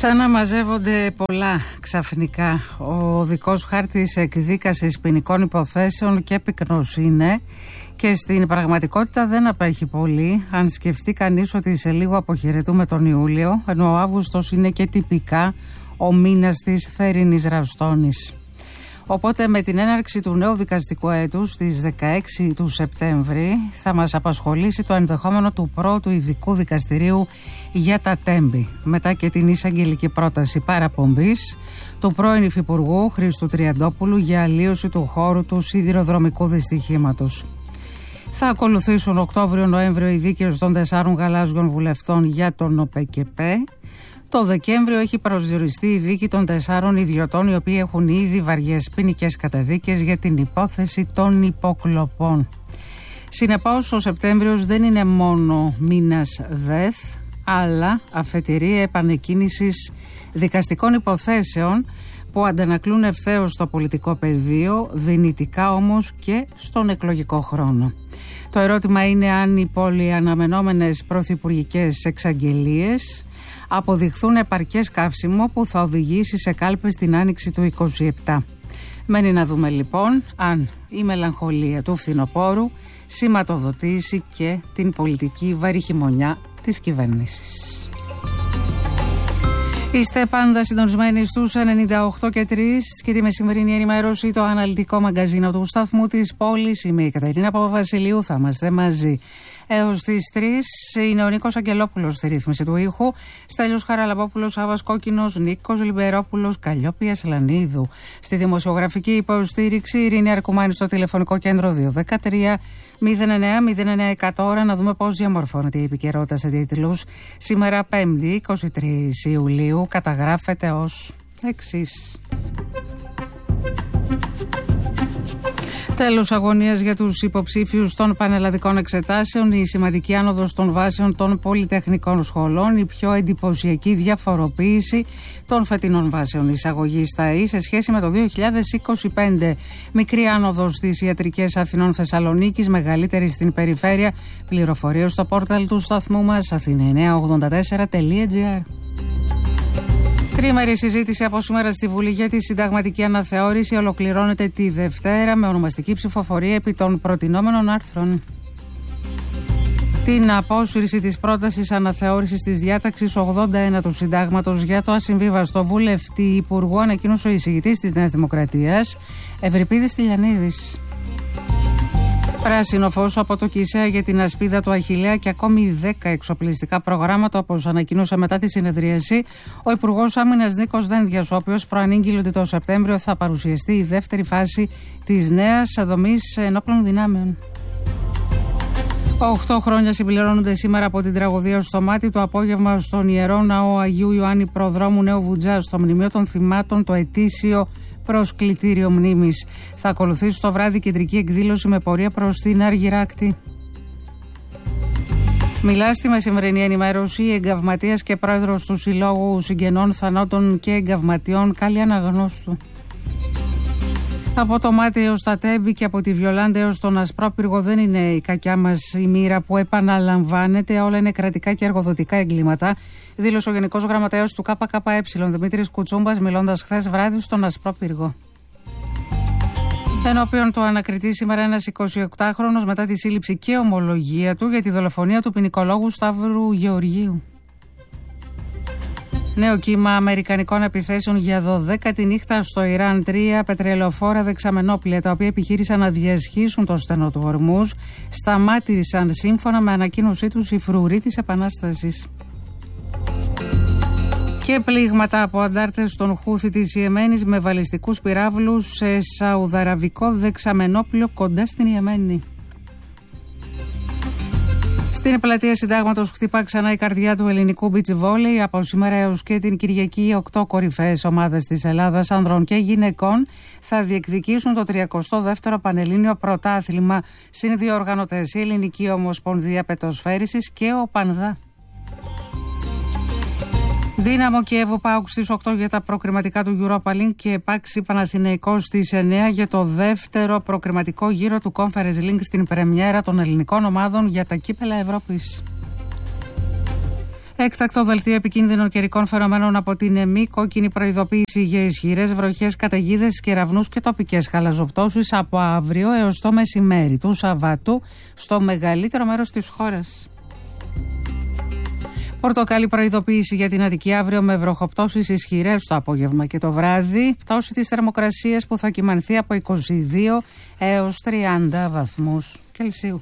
Σαν να μαζεύονται πολλά ξαφνικά. Ο οδικός χάρτης εκδίκασης ποινικών υποθέσεων και πυκνός είναι και στην πραγματικότητα δεν απέχει πολύ, αν σκεφτεί κανείς ότι σε λίγο αποχαιρετούμε τον Ιούλιο, ενώ ο Αύγουστος είναι και τυπικά ο μήνας της θέρινης ραστόνης. Οπότε με την έναρξη του νέου δικαστικού έτους στις 16 του Σεπτέμβρη θα μας απασχολήσει το ενδεχόμενο του πρώτου ειδικού δικαστηρίου για τα τέμπη, μετά και την εισαγγελική πρόταση παραπομπής του πρώην Υφυπουργού Χρήστου Τριαντόπουλου για αλλίωση του χώρου του σιδηροδρομικού δυστυχήματος. Θα ακολουθήσουν Οκτώβριο-Νοέμβριο οι δίκες των 4 γαλάζιων βουλευτών για τον ΟΠΕΚΕΠΕ. Το Δεκέμβριο έχει προσδιοριστεί η δίκη των 4 ιδιωτών οι οποίοι έχουν ήδη βαριές ποινικές καταδίκες για την υπόθεση των υποκλοπών. Συνεπώς ο Σεπτέμβριος δεν είναι μόνο μήνας ΔΕΘ, αλλά αφετηρία επανεκκίνησης δικαστικών υποθέσεων που αντανακλούν ευθέως στο πολιτικό πεδίο, δυνητικά όμως και στον εκλογικό χρόνο. Το ερώτημα είναι αν οι πολυαναμενόμενες πρωθυπουργικές εξαγγελίες αποδειχθούν επαρκές καύσιμο που θα οδηγήσει σε κάλπες την άνοιξη του 27. Μένει να δούμε λοιπόν αν η μελαγχολία του φθινοπόρου σηματοδοτήσει και την πολιτική βαρυχημονιά της κυβέρνησης. Είστε πάντα συντονισμένοι στους 98 και 3 και τη μεσημερινή ενημέρωση, το αναλυτικό μαγκαζίνο του σταθμού της πόλης. Είμαι η Κατερίνα Παπαβασιλείου, θα είμαστε μαζί έως τις 3. Είναι ο Νίκος Αγγελόπουλος στη ρύθμιση του ήχου, Στέλιος Χαραλαμπόπουλος, Σάββας Κόκκινος, Νίκος Λιμπερόπουλος, Καλλιόπη Σλανίδου. Στη δημοσιογραφική υποστήριξη, Ειρήνη Αρκουμάνη στο τηλεφωνικό κέντρο 213 09 100. Να δούμε πώς διαμορφώνεται η επικαιρότητα σε τίτλους. Σήμερα 5η 23 Ιουλίου καταγράφεται ως εξής. Τέλος αγωνίας για τους υποψήφιους των πανελλαδικών εξετάσεων, η σημαντική άνοδος των βάσεων των πολυτεχνικών σχολών, η πιο εντυπωσιακή διαφοροποίηση των φετινών βάσεων εισαγωγής στα ΕΗ σε σχέση με το 2025. Μικρή άνοδος στις ιατρικές Αθηνών Θεσσαλονίκης, μεγαλύτερη στην περιφέρεια. Πληροφορίες στο πόρταλ του σταθμού μας athena984.gr. Τρίμερη συζήτηση από σήμερα στη Βουλή για τη συνταγματική αναθεώρηση ολοκληρώνεται τη Δευτέρα με ονομαστική ψηφοφορία επί των προτινόμενων άρθρων. Την απόσυρση της πρότασης αναθεώρησης της διάταξης 81 του Συντάγματος για το ασυμβίβαστο βουλευτή υπουργού ανακοίνωσε ο εισηγητής της Νέας Δημοκρατίας, Ευρυπίδης Τηλιανίδης. Πράσινο φως από το Κισέα για την ασπίδα του Αχιλλέα και ακόμη 10 εξοπλιστικά προγράμματα, όπως ανακοίνωσε μετά τη συνεδρίαση ο Υπουργός Άμυνας Νίκος Δένδιας, ο οποίος προανήγγειλε ότι το Σεπτέμβριο θα παρουσιαστεί η δεύτερη φάση της νέας δομής ενόπλων δυνάμεων. 8 χρόνια συμπληρώνονται σήμερα από την τραγωδία στο Μάτι. Το απόγευμα στον Ιερό Ναό Αγίου Ιωάννη Προδρόμου Νέου Βουτζά, στο Μνημείο των Θυμάτων, το ετήσιο προσκλητήριο μνήμης. Θα ακολουθήσει το βράδυ κεντρική εκδήλωση με πορεία προς την Αργυράκτη. Μιλά στη μεσημερινή ενημέρωση η εγκαυματίας και πρόεδρος του Συλλόγου Συγγενών Θανάτων και Εγκαυματιών Κάλλη Αναγνώστου. Από το Μάτι έως τα Τέμπη και από τη Βιολάντα έως τον Ασπρόπυργο δεν είναι η κακιά μας η μοίρα που επαναλαμβάνεται, όλα είναι κρατικά και εργοδοτικά εγκλήματα, δήλωσε ο Γενικός Γραμματέας του ΚΚΕ Δημήτρης Κουτσούμπας μιλώντας χθες βράδυ στον Ασπρόπυργο. Ενώπιον του ανακριτή σήμερα ένας 28χρονος μετά τη σύλληψη και ομολογία του για τη δολοφονία του ποινικολόγου Σταύρου Γεωργίου. Νέο κύμα αμερικανικών επιθέσεων για 12η νύχτα στο Ιράν. 3 πετρελαιοφόρα δεξαμενόπλια, τα οποία επιχείρησαν να διασχίσουν το στενό του Ορμούζ, σταμάτησαν σύμφωνα με ανακοίνωσή τους οι φρουροί της Επανάστασης. Και πλήγματα από αντάρτες των Χούθη της Ιεμένης με βαλιστικούς πυράβλους σε σαουδαραβικό δεξαμενόπλιο κοντά στην Ιεμένη. Στην πλατεία Συντάγματος χτυπά ξανά η καρδιά του ελληνικού beach volley. Από σήμερα έως και την Κυριακή, 8 κορυφαίες ομάδες της Ελλάδας, ανδρών και γυναικών, θα διεκδικήσουν το 32ο Πανελλήνιο Πρωτάθλημα. Συνδιοργανωτές η Ελληνική Ομοσπονδία Πετοσφαίρισης και ο Πανδά. Δύναμο Κιέβου ΠΑΟΚ στις 8 για τα προκριματικά του Europa League και Πάξη Παναθηναϊκός στις 9 για το δεύτερο προκριματικό γύρο του Conference League στην πρεμιέρα των ελληνικών ομάδων για τα κύπελα Ευρώπης. Έκτακτο δελτίο επικίνδυνων καιρικών φαινομένων από την ΕΜΗ. Κόκκινη προειδοποίηση για ισχυρές βροχές, καταιγίδες, κεραυνούς και τοπικές χαλαζοπτώσεις από αύριο έως το μεσημέρι του Σαββάτου στο μεγαλύτερο μέρος της χώρας. Πορτοκαλί προειδοποίηση για την Αττική αύριο με βροχοπτώσεις ισχυρές το απόγευμα και το βράδυ. Πτώση της θερμοκρασίας που θα κυμανθεί από 22 έως 30 βαθμούς Κελσίου.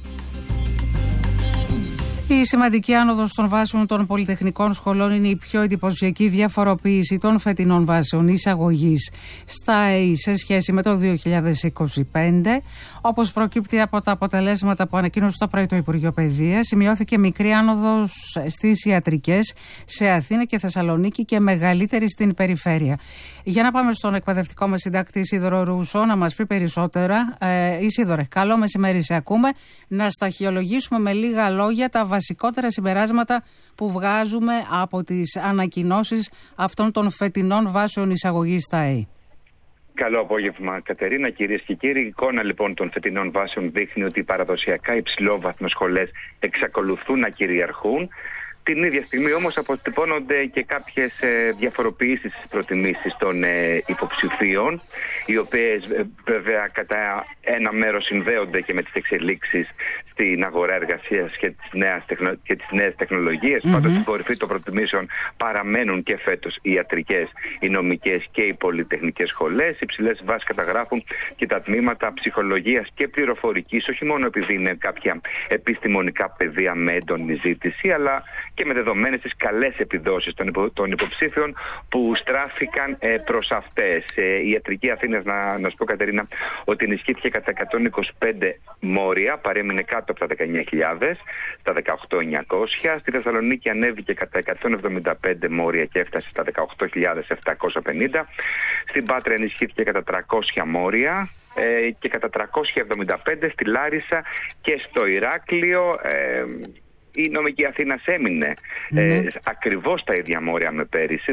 Η σημαντική άνοδος των βάσεων των πολυτεχνικών σχολών είναι η πιο εντυπωσιακή διαφοροποίηση των φετινών βάσεων εισαγωγής στα ΑΕΗ σε σχέση με το 2025. Όπως προκύπτει από τα αποτελέσματα που ανακοίνωσε το πρωί το Υπουργείο Παιδείας, σημειώθηκε μικρή άνοδος στις ιατρικές σε Αθήνα και Θεσσαλονίκη και μεγαλύτερη στην περιφέρεια. Για να πάμε στον εκπαιδευτικό μας συντάκτη Ισίδωρο Ρούσο να μας πει περισσότερα. Ισίδωρε, καλό μεσημέρι, σε ακούμε. Να σταχυολογήσουμε με λίγα λόγια τα βασικότερα συμπεράσματα που βγάζουμε από τις ανακοινώσεις αυτών των φετινών βάσεων εισαγωγής στα ΑΕΗ. Καλό απόγευμα, Κατερίνα. Κυρίες και κύριοι, η εικόνα λοιπόν των φετινών βάσεων δείχνει ότι οι παραδοσιακά υψηλόβαθμες σχολές εξακολουθούν να κυριαρχούν. Την ίδια στιγμή όμως αποτυπώνονται και κάποιες διαφοροποιήσεις στις προτιμήσεις των υποψηφίων, οι οποίες βέβαια κατά ένα μέρος συνδέονται και με τις εξελίξεις στην αγορά εργασίας και τις νέες τεχνολογίες. Πάντως στην κορυφή των προτιμήσεων παραμένουν και φέτος οι ιατρικές, οι νομικές και οι πολυτεχνικές σχολές. Υψηλές βάσεις καταγράφουν και τα τμήματα ψυχολογίας και πληροφορικής, όχι μόνο επειδή είναι κάποια επιστημονικά πεδία με έντονη ζήτηση, αλλά και με δεδομένες τις καλές επιδόσεις των υποψήφιων που στράφηκαν προς αυτές. Η ιατρική Αθήνας, να σου πω, Κατερίνα, ότι ενισχύθηκε κατά 125 μόρια, παρέμεινε κάτω από τα 19.000, στα 18.900. Στη Θεσσαλονίκη ανέβηκε κατά 175 μόρια και έφτασε στα 18.750. Στην Πάτρα ενισχύθηκε κατά 300 μόρια και κατά 375 στη Λάρισα και στο Ηράκλειο. Η νομική Αθήνας έμεινε ακριβώς τα ίδια μόρια με πέρυσι,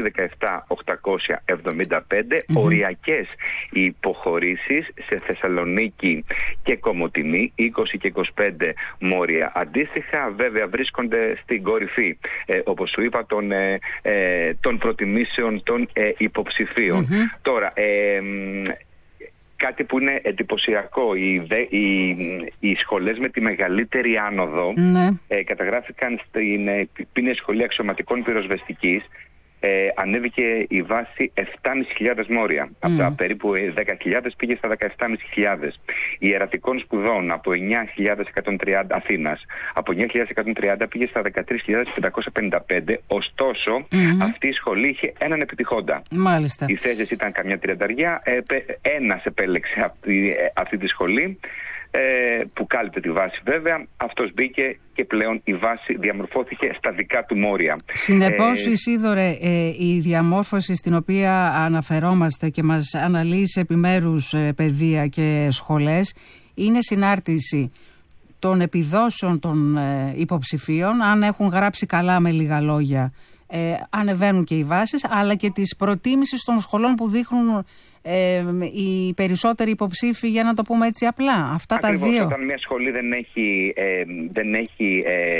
17.875, οριακές οι υποχωρήσεις σε Θεσσαλονίκη και Κομοτηνή, 20 και 25 μόρια αντίστοιχα, βέβαια βρίσκονται στην κορυφή, όπως σου είπα, των προτιμήσεων των υποψηφίων. Τώρα, κάτι που είναι εντυπωσιακό, οι σχολές με τη μεγαλύτερη άνοδο καταγράφηκαν στην Πίνια Σχολή Αξιωματικών Πυροσβεστικής. Ανέβηκε η βάση 7.500 μόρια. Από τα περίπου 10.000 πήγε στα 17.500. Η Ιερατικών Σπουδών από 9.130 Αθήνας, από 9.130 πήγε στα 13.555. Ωστόσο, αυτή η σχολή είχε έναν επιτυχόντα. Μάλιστα. Οι θέσεις ήταν καμιά 30. Ένας επέλεξε αυτή τη σχολή, που κάλυπτε τη βάση βέβαια. Αυτός μπήκε και πλέον η βάση διαμορφώθηκε στα δικά του μόρια. Συνεπώς, Ισίδωρε, η διαμόρφωση στην οποία αναφερόμαστε και μας αναλύει σε επιμέρους παιδεία και σχολές είναι συνάρτηση των επιδόσεων των υποψηφίων, αν έχουν γράψει καλά, με λίγα λόγια, ανεβαίνουν και οι βάσεις, αλλά και της προτίμησης των σχολών που δείχνουν οι περισσότεροι υποψήφοι, για να το πούμε έτσι απλά. Αυτά ακριβώς, τα δύο. Όταν μια σχολή δεν έχει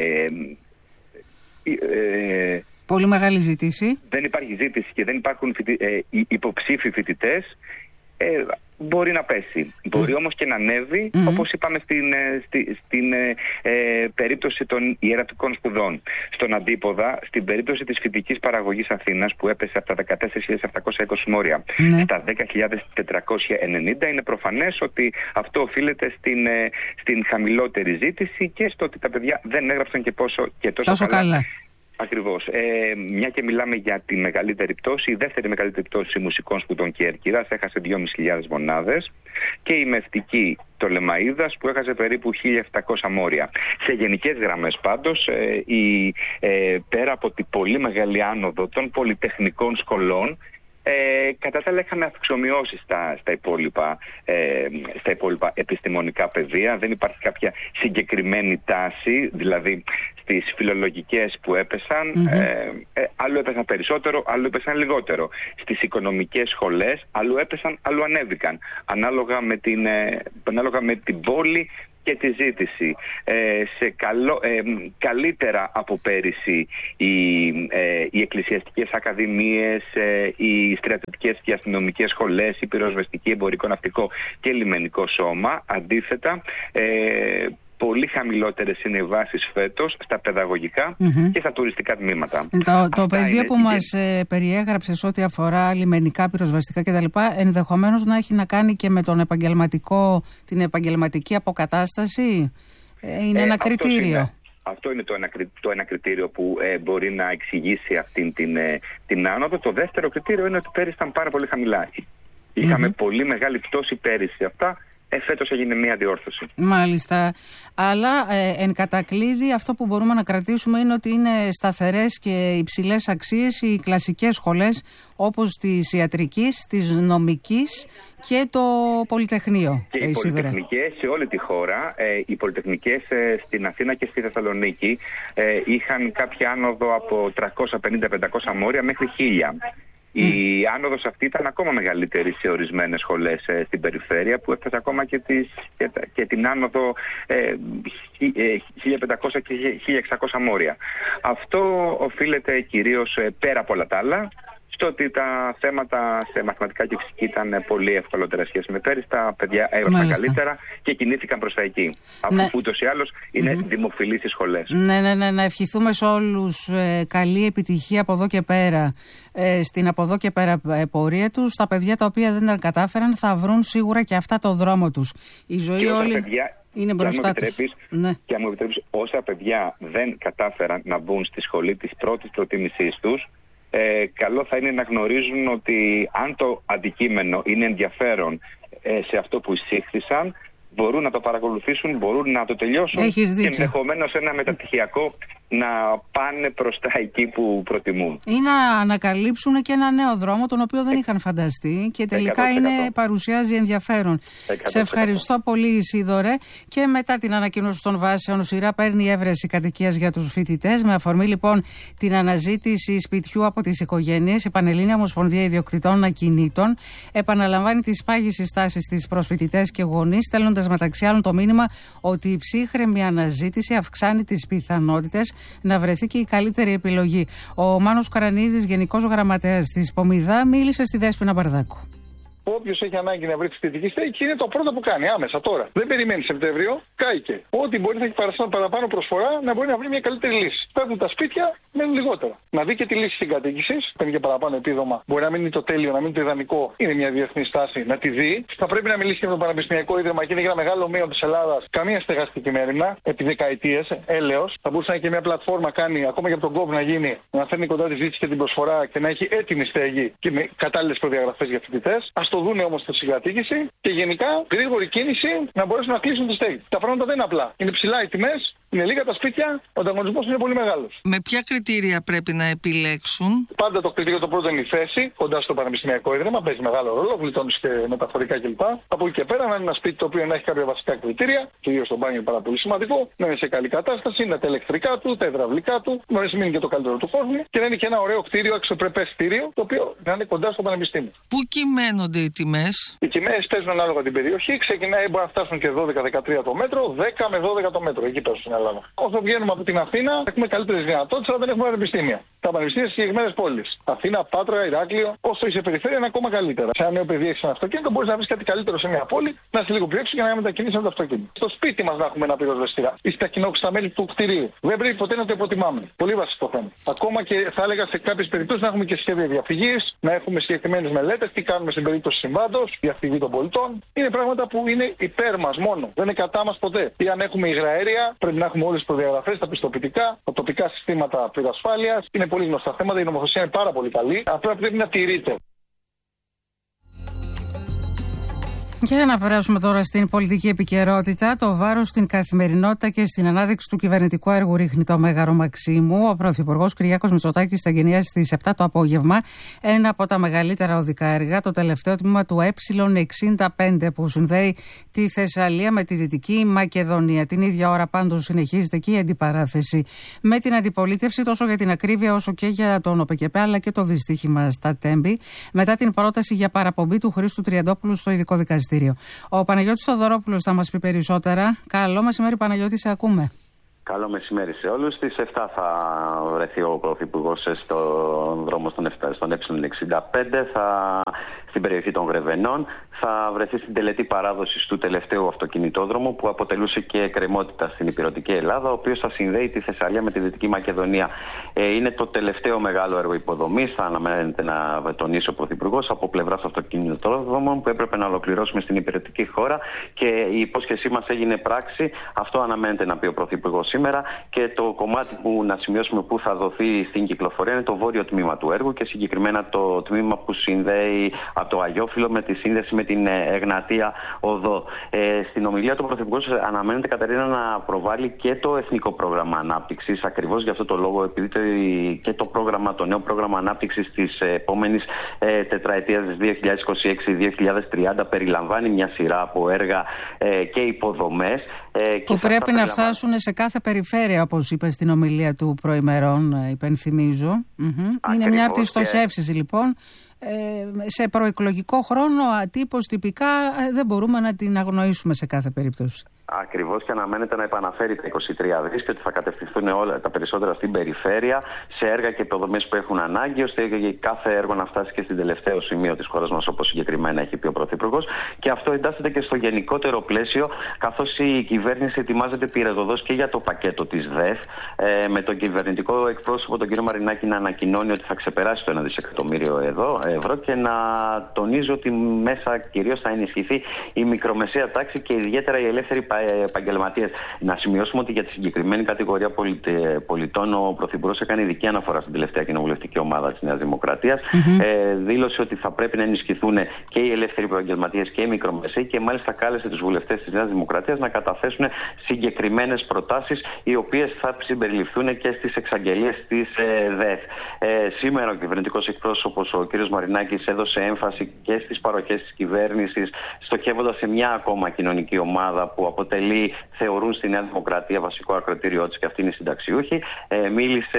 πολύ μεγάλη ζήτηση, δεν υπάρχει ζήτηση και δεν υπάρχουν υποψήφοι φοιτητές, μπορεί να πέσει. Μπορεί όμως και να ανέβει, όπως είπαμε στην περίπτωση των Ιερατικών Σπουδών. Στον αντίποδα, στην περίπτωση της φοιτικής παραγωγής Αθήνας, που έπεσε από τα 14.720 μόρια στα 10.490, είναι προφανές ότι αυτό οφείλεται στην χαμηλότερη ζήτηση και στο ότι τα παιδιά δεν έγραψαν και τόσο καλά. Ακριβώς. Μια και μιλάμε για τη μεγαλύτερη πτώση, η δεύτερη μεγαλύτερη πτώση μουσικών σπουδών Κέρκυρας έχασε 2.500 μονάδες, και η μευτική Πτολεμαΐδας που έχασε περίπου 1.700 μόρια. Σε γενικές γραμμές πάντως, πέρα από την πολύ μεγάλη άνοδο των πολυτεχνικών σχολών, κατά τα άλλα είχαμε αυξομοιώσεις στα υπόλοιπα επιστημονικά πεδία. Δεν υπάρχει κάποια συγκεκριμένη τάση, δηλαδή στις φιλολογικές που έπεσαν, άλλο έπεσαν περισσότερο, άλλο έπεσαν λιγότερο. Στις οικονομικές σχολές, άλλο έπεσαν, άλλο ανέβηκαν. Ανάλογα με την πόλη και τη ζήτηση. Καλύτερα από πέρυσι οι εκκλησιαστικές ακαδημίες, οι στρατιωτικές και αστυνομικές σχολές, η πυροσβεστική, εμπορικό, ναυτικό και λιμενικό σώμα. Αντίθετα, πολύ χαμηλότερες είναι οι βάσεις φέτος στα παιδαγωγικά και στα τουριστικά τμήματα. Το πεδίο που μας περιέγραψες ό,τι αφορά λιμενικά, πυροσβεστικά κτλ. Ενδεχομένως να έχει να κάνει και με την επαγγελματική αποκατάσταση. Είναι ένα κριτήριο. Αυτό είναι το ένα κριτήριο που μπορεί να εξηγήσει αυτή την άνοδο. Το δεύτερο κριτήριο είναι ότι πέρυσι ήταν πάρα πολύ χαμηλά. Είχαμε πολύ μεγάλη πτώση πέρυσι αυτά. Φέτος έγινε μια διόρθωση. Μάλιστα. Αλλά εν κατακλείδη αυτό που μπορούμε να κρατήσουμε είναι ότι είναι σταθερές και υψηλές αξίες οι κλασικές σχολές όπως της ιατρικής, της νομικής και το Πολυτεχνείο. Και οι πολυτεχνικές σε όλη τη χώρα, οι πολυτεχνικές στην Αθήνα και στη Θεσσαλονίκη είχαν κάποια άνοδο από 350-500 μόρια μέχρι 1000. Η άνοδος αυτή ήταν ακόμα μεγαλύτερη σε ορισμένες σχολές στην περιφέρεια, που έφτασε ακόμα και την άνοδο 1500 και 1600 μόρια. Αυτό οφείλεται κυρίως, πέρα από όλα τα άλλα, στο ότι τα θέματα σε μαθηματικά και φυσική ήταν πολύ ευκολότερα σχέση με πέρυσι. Τα παιδιά έγραψαν καλύτερα και κινήθηκαν προς τα εκεί. Αφού ούτως ή άλλως είναι δημοφιλείς οι σχολές. Να ευχηθούμε σε όλους καλή επιτυχία από εδώ και πέρα. Στην από εδώ και πέρα πορεία τους. Τα παιδιά τα οποία δεν τα κατάφεραν θα βρουν σίγουρα και αυτά το δρόμο τους. Η ζωή όλη είναι μπροστά τους. Και αν μου επιτρέπεις, όσα παιδιά δεν κατάφεραν να μπουν στη σχολή της πρώτης προτίμησής τους, καλό θα είναι να γνωρίζουν ότι αν το αντικείμενο είναι ενδιαφέρον σε αυτό που εισήχθησαν, μπορούν να το παρακολουθήσουν, μπορούν να το τελειώσουν και ενδεχομένως ένα μεταπτυχιακό να πάνε προς τα εκεί που προτιμούν. Ή να ανακαλύψουν και ένα νέο δρόμο τον οποίο δεν είχαν φανταστεί και τελικά 100%. Παρουσιάζει ενδιαφέρον. 100%. Σε ευχαριστώ πολύ, Ισίδωρε. Και μετά την ανακοίνωση των βάσεων, ΣΥΡΑ παίρνει έβρεση κατοικίας για τους φοιτητές. Με αφορμή λοιπόν την αναζήτηση σπιτιού από τις οικογένειες, η Πανελλήνια Ομοσπονδία Ιδιοκτητών Ακινήτων επαναλαμβάνει τις πάγιες συστάσεις της προς φοιτητές και γονείς, στέλνοντας μεταξύ άλλων το μήνυμα ότι η ψύχρεμη αναζήτηση αυξάνει τις πιθανότητες να βρεθεί και η καλύτερη επιλογή. Ο Μάνος Καρανίδης, Γενικός Γραμματέας της Πομιδά, μίλησε στη Δέσποινα Μπαρδάκου. Όποιος έχει ανάγκη να βρει φοιτητική στέγη είναι το πρώτο που κάνει άμεσα τώρα. Δεν περιμένει Σεπτέμβριο, κάηκε. Ό,τι μπορεί να έχει παραπάνω προσφορά να μπορεί να βρει μια καλύτερη λύση. Παίρνουν τα σπίτια, μένουν λιγότερα. Να δει και τη λύση συγκατοίκησης, παίρνει και παραπάνω επίδομα. Μπορεί να μην είναι το τέλειο, να μην είναι το ιδανικό. Είναι μια διεθνή στάση να τη δει. Θα πρέπει να μιλήσει και με το Πανεπιστημιακό Ίδρυμα και είναι για ένα μεγάλο μείον της Ελλάδας. Καμία στεγαστική μέρημνα επί δεκαετίες, έλεος. Θα μπορούσε να έχει και μια πλατφόρμα κάνει ακόμα και από τον κόβ να γίνει, να φέρνει κοντά τη ζήτηση και την προσφορά και να έχει έτοιμη στέγη και με κατάλληλες προδιαγραφές για φοιτητές. Το δούνε όμως τη συγκατοίκηση και γενικά γρήγορη κίνηση να μπορέσουν να κλείσουν τη στέγη. Τα πράγματα δεν είναι απλά. Είναι ψηλά οι τιμές, είναι λίγα τα σπίτια, ο ανταγωνισμός είναι πολύ μεγάλος. Με ποια κριτήρια πρέπει να επιλέξουν? Πάντα το κριτήριο το πρώτο είναι η θέση, κοντά στο Πανεπιστημιακό Ίδρυμα, παίζει μεγάλο ρόλο, γλιτώνεις και μεταφορικά κλπ. Από εκεί και πέρα να είναι ένα σπίτι το οποίο να έχει κάποια βασικά κριτήρια, κυρίως το μπάνιο είναι πάρα πολύ σημαντικό, να είναι σε καλή κατάσταση, να τα ηλεκτρικά του, τα υδραυλικά του, να μείνει και το καλύτερο του κόσμου και να είναι και ένα ωραίο κτίριο, αξιοπρεπές κτίριο, το οποίο να είναι κοντά στο Πανεπιστήμιο. Πού κυμαίνονται οι τιμές? Οι τιμές παίζουν ανάλογα την περιοχή, ξεκινάει, μπορεί να φτάσουν και 12-13 το μέτρο, 10 με 12 το μέτρο, εκεί παίζουν στην Ελλάδα. Όσο βγαίνουμε από την Αθήνα, έχουμε καλύτερες δυνατότητες, αλλά δεν έχουμε πανεπιστήμια. Τα πανεπιστήμια στις συγκεκριμένες πόλεις. Αθήνα, Πάτρα, Ηράκλειο, όσο είσαι περιφέρεια είναι ακόμα καλύτερα. Σε ένα νέο παιδί έχεις ένα αυτοκίνητο, μπορείς να βρεις κάτι καλύτερο σε μια πόλη, να είσαι λίγο πιο έξω και να μετακινήσεις με το αυτοκίνητο. Στο σπίτι μας να έχουμε ένα πυροσβεστήρα ή στα κοινόχρηστα μέλη του κτηρίου. Δεν πρέπει ποτέ να το υποτιμάμε. Πολύ βασικό θέμα. Ακόμα και θα έλεγα σε κάποιες περιπτώσεις να έχουμε και σχέδια διαφυγής, να έχουμε συγκεκριμένες μελέτες, τι κάνουμε στην περίπτωση συμβάντος, διαφυγή των πολιτών. Είναι πράγματα που είναι υπέρ μας μόνο. Δεν είναι κατά μας ποτέ. Ή αν έχουμε υγραέρια, πρέπει να έχουμε όλες τις προδιαγραφές, τα πιστοποιητικά, τα τοπικά συστήματα πυρασφάλειας. Είναι πολύ γνωστά θέματα, η νομοθεσία είναι πάρα πολύ καλή. Απλά πρέπει να τηρείται. Για να περάσουμε τώρα στην πολιτική επικαιρότητα. Το βάρος στην καθημερινότητα και στην ανάδειξη του κυβερνητικού έργου ρίχνει το Μέγαρο Μαξίμου. Ο Πρωθυπουργός Κυριάκος Μητσοτάκης θα εγκαινιάσει στις 7 το απόγευμα ένα από τα μεγαλύτερα οδικά έργα, το τελευταίο τμήμα του Ε65 που συνδέει τη Θεσσαλία με τη Δυτική Μακεδονία. Την ίδια ώρα πάντως συνεχίζεται και η αντιπαράθεση με την αντιπολίτευση, τόσο για την ακρίβεια όσο και για τον ΟΠΕΚΕΠΕ, αλλά και το δυστύχημα στα Τέμπη, μετά την πρόταση για παραπομπή του Χρήστου Τριαντόπουλου στο ειδικό δικαστήριο. δικαστήριο. Ο Παναγιώτης Θοδωρόπουλος θα μας πει περισσότερα. Καλό μεσημέρι, Παναγιώτη, σε ακούμε. Καλό μεσημέρι σε όλους. Στις 7 θα βρεθεί ο Πρωθυπουργός στον δρόμο στον Ε65, στην περιοχή των Γρεβενών. Θα βρεθεί στην τελετή παράδοσης του τελευταίου αυτοκινητόδρομου που αποτελούσε και εκκρεμότητα στην Ηπειρωτική Ελλάδα, ο οποίος θα συνδέει τη Θεσσαλία με τη Δυτική Μακεδονία. Είναι το τελευταίο μεγάλο έργο υποδομής, θα αναμένεται να τονίσει ο Πρωθυπουργός, από πλευράς αυτοκινητόδρομων που έπρεπε να ολοκληρώσουμε στην Ηπειρωτική χώρα, και η υπόσχεσή μας έγινε πράξη. Αυτό αναμένεται να πει ο Πρωθυπουργός σήμερα, και το κομμάτι που να σημειώσουμε που θα δοθεί στην κυκλοφορία είναι το βόρειο τμήμα του έργου, και συγκεκριμένα το τμήμα που συνδέει από το Αγιόφυλλο με τη σύνδεση με την Εγνατία Οδό. Στην ομιλία του Πρωθυπουργός αναμένεται, Κατερίνα, να προβάλλει και το Εθνικό Πρόγραμμα Ανάπτυξης, ακριβώς για αυτό το λόγο, επειδή και το νέο πρόγραμμα ανάπτυξης της επόμενης τετραετίας 2026-2030 περιλαμβάνει μια σειρά από έργα και υποδομές που πρέπει να φτάσουν σε κάθε περιφέρεια, όπως είπε στην ομιλία του προημερών, υπενθυμίζω. Είναι μια από τις στοχεύσεις, λοιπόν. Σε προεκλογικό χρόνο, ατύπως, τυπικά, δεν μπορούμε να την αγνοήσουμε σε κάθε περίπτωση. Ακριβώς, και αναμένεται να επαναφέρει τα 23 δις και ότι θα κατευθυνθούν όλα τα περισσότερα στην περιφέρεια, σε έργα και υποδομές που έχουν ανάγκη, ώστε κάθε έργο να φτάσει και στην τελευταίο σημείο της χώρας μας, όπως συγκεκριμένα έχει πει ο Πρωθυπουργός. Και αυτό εντάσσεται και στο γενικότερο πλαίσιο, καθώς η κυβέρνηση ετοιμάζεται πυρεδοδός και για το πακέτο της ΔΕΘ, με τον κυβερνητικό εκπρόσωπο, τον κύριο Μαρινάκη, να ανακοινώνει ότι θα ξεπεράσει το 1 δισεκατομμύριο ευρώ, και να τονίζει ότι μέσα κυρίως θα ενισχυθεί η μικρομεσαία τάξη και ιδιαίτερα η ελεύθερη επαγγελματίες. Να σημειώσουμε ότι για τη συγκεκριμένη κατηγορία πολιτών ο Πρωθυπουργός έκανε ειδική αναφορά στην τελευταία κοινοβουλευτική ομάδα της Νέας Δημοκρατίας. Δήλωσε ότι θα πρέπει να ενισχυθούν και οι ελεύθεροι επαγγελματίες και οι μικρομεσαίοι, και μάλιστα κάλεσε τους βουλευτές της Νέας Δημοκρατίας να καταθέσουν συγκεκριμένες προτάσεις, οι οποίες θα συμπεριληφθούν και στις εξαγγελίες της ΔΕΘ. Σήμερα ο κυβερνητικός εκπρόσωπος, ο κ. Μαρινάκης, έδωσε έμφαση και στις παροχές της κυβέρνησης, στοχεύοντας σε μια ακόμα κοινωνική ομάδα που θεωρούν στη Νέα Δημοκρατία βασικό ακροτήριό της, και αυτή είναι οι συνταξιούχοι. Μίλησε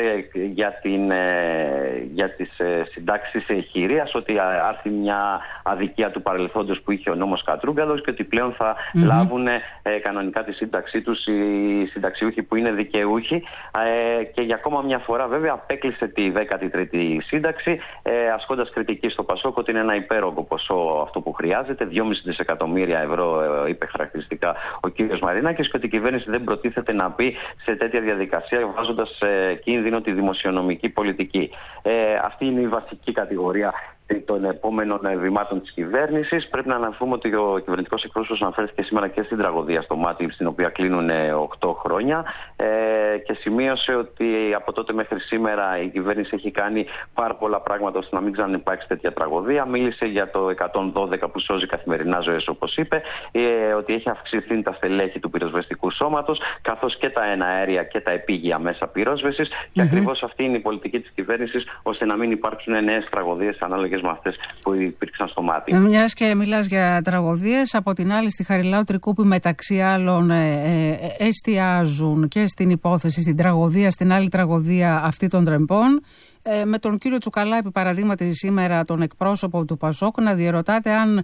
για τις συντάξεις χειρίας, ότι άρθει μια αδικία του παρελθόντος που είχε ο νόμος Κατρούγκαλος, και ότι πλέον θα λάβουν κανονικά τη σύνταξή τους οι συνταξιούχοι που είναι δικαιούχοι. Και για ακόμα μια φορά, βέβαια, απέκλεισε τη 13η σύνταξη, ασκώντας κριτική στο Πασόκ ότι είναι ένα υπέρογκο ποσό αυτό που χρειάζεται, 2,5 δισεκατομμύρια ευρώ, είπε χαρακτηριστικά ο κ. Μαρινάκης, και ότι η κυβέρνηση δεν προτίθεται να μπει σε τέτοια διαδικασία, βάζοντας σε κίνδυνο τη δημοσιονομική πολιτική. Αυτή είναι η βασική κατηγορία των επόμενων βημάτων της κυβέρνησης. Πρέπει να αναφέρουμε ότι ο κυβερνητικός εκπρόσωπος αναφέρθηκε σήμερα και στην τραγωδία στο Μάτι, στην οποία κλείνουν 8 χρόνια, και σημείωσε ότι από τότε μέχρι σήμερα η κυβέρνηση έχει κάνει πάρα πολλά πράγματα ώστε να μην ξαναυπάρξει τέτοια τραγωδία. Μίλησε για το 112 που σώζει καθημερινά ζωές, όπως είπε, ότι έχει αυξηθεί τα στελέχη του πυροσβεστικού σώματος, καθώς και τα εναέρια και τα επίγεια μέσα πυρόσβεσης, και ακριβώς αυτή είναι η πολιτική της κυβέρνησης, ώστε να μην υπάρξουν νέες τραγωδίες ανάλογες με αυτές που υπήρξαν στο Μάτι. Μιας και μιλάς για τραγωδίες, από την άλλη στη Χαριλάου Τρικούπη, μεταξύ άλλων, εστιάζουν και στην υπόθεση, στην τραγωδία, στην άλλη τραγωδία αυτή των Τρεμπών, με τον κύριο Τσουκαλά, επί παραδείγματι σήμερα, τον εκπρόσωπο του Πασόκ, να διερωτάται αν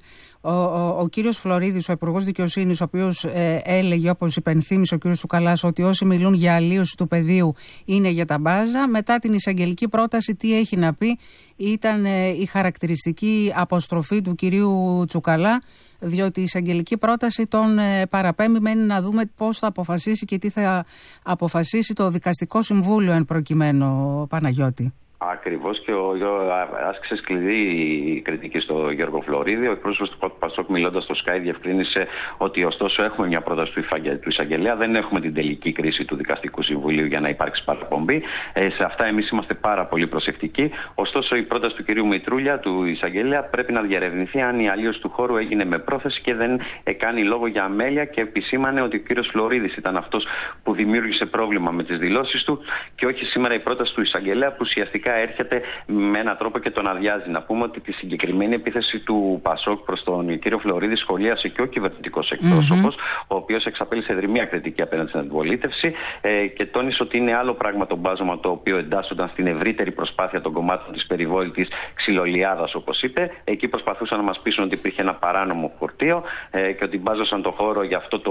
ο κύριος Φλωρίδης, ο Υπουργός Δικαιοσύνης, ο οποίος έλεγε, όπως υπενθύμησε ο κύριος Τσουκαλάς, ότι όσοι μιλούν για αλλίωση του πεδίου είναι για τα μπάζα, μετά την εισαγγελική πρόταση τι έχει να πει? Ήταν η χαρακτηριστική αποστροφή του κυρίου Τσουκαλά, διότι η εισαγγελική πρόταση τον παραπέμπει, μένει να δούμε πώς θα αποφασίσει και τι θα αποφασίσει το Δικαστικό Συμβούλιο εν προκειμένου, Παναγιώτη. Ακριβώς, και άσκησε σκληρή κριτική στο Γιώργο Φλωρίδη. Ο εκπρόσωπος του Πασόκ, μιλώντας στο Sky, διευκρίνησε ότι ωστόσο έχουμε μια πρόταση του εισαγγελέα, δεν έχουμε την τελική κρίση του Δικαστικού Συμβουλίου για να υπάρξει παραπομπή. Σε αυτά εμείς είμαστε πάρα πολύ προσεκτικοί. Ωστόσο, η πρόταση του κυρίου Μητρούλια, του εισαγγελέα, πρέπει να διερευνηθεί αν η αλλίωση του χώρου έγινε με πρόθεση και δεν κάνει λόγο για αμέλεια, και επισήμανε ότι ο κύριος Φλωρίδης ήταν αυτός που δημιούργησε πρόβλημα με τις δηλώσεις του, και όχι σήμερα η πρόταση του εισαγγελέα, που ουσιαστικά ουσιαστικά έρχεται με έναν τρόπο και τον αδειάζει. Να πούμε ότι τη συγκεκριμένη επίθεση του Πασόκ προς τον κύριο Φλωρίδη σχολίασε και ο κυβερνητικός εκπρόσωπος, ο οποίος εξαπέλυσε δρυμία κριτική απέναντι στην αντιπολίτευση και τόνισε ότι είναι άλλο πράγμα το μπάζωμα το οποίο εντάσσονταν στην ευρύτερη προσπάθεια των κομμάτων της περιβόητης ξυλολιάδας, όπως είπε. Εκεί προσπαθούσαν να μας πείσουν ότι υπήρχε ένα παράνομο φορτίο και ότι μπάζωσαν το χώρο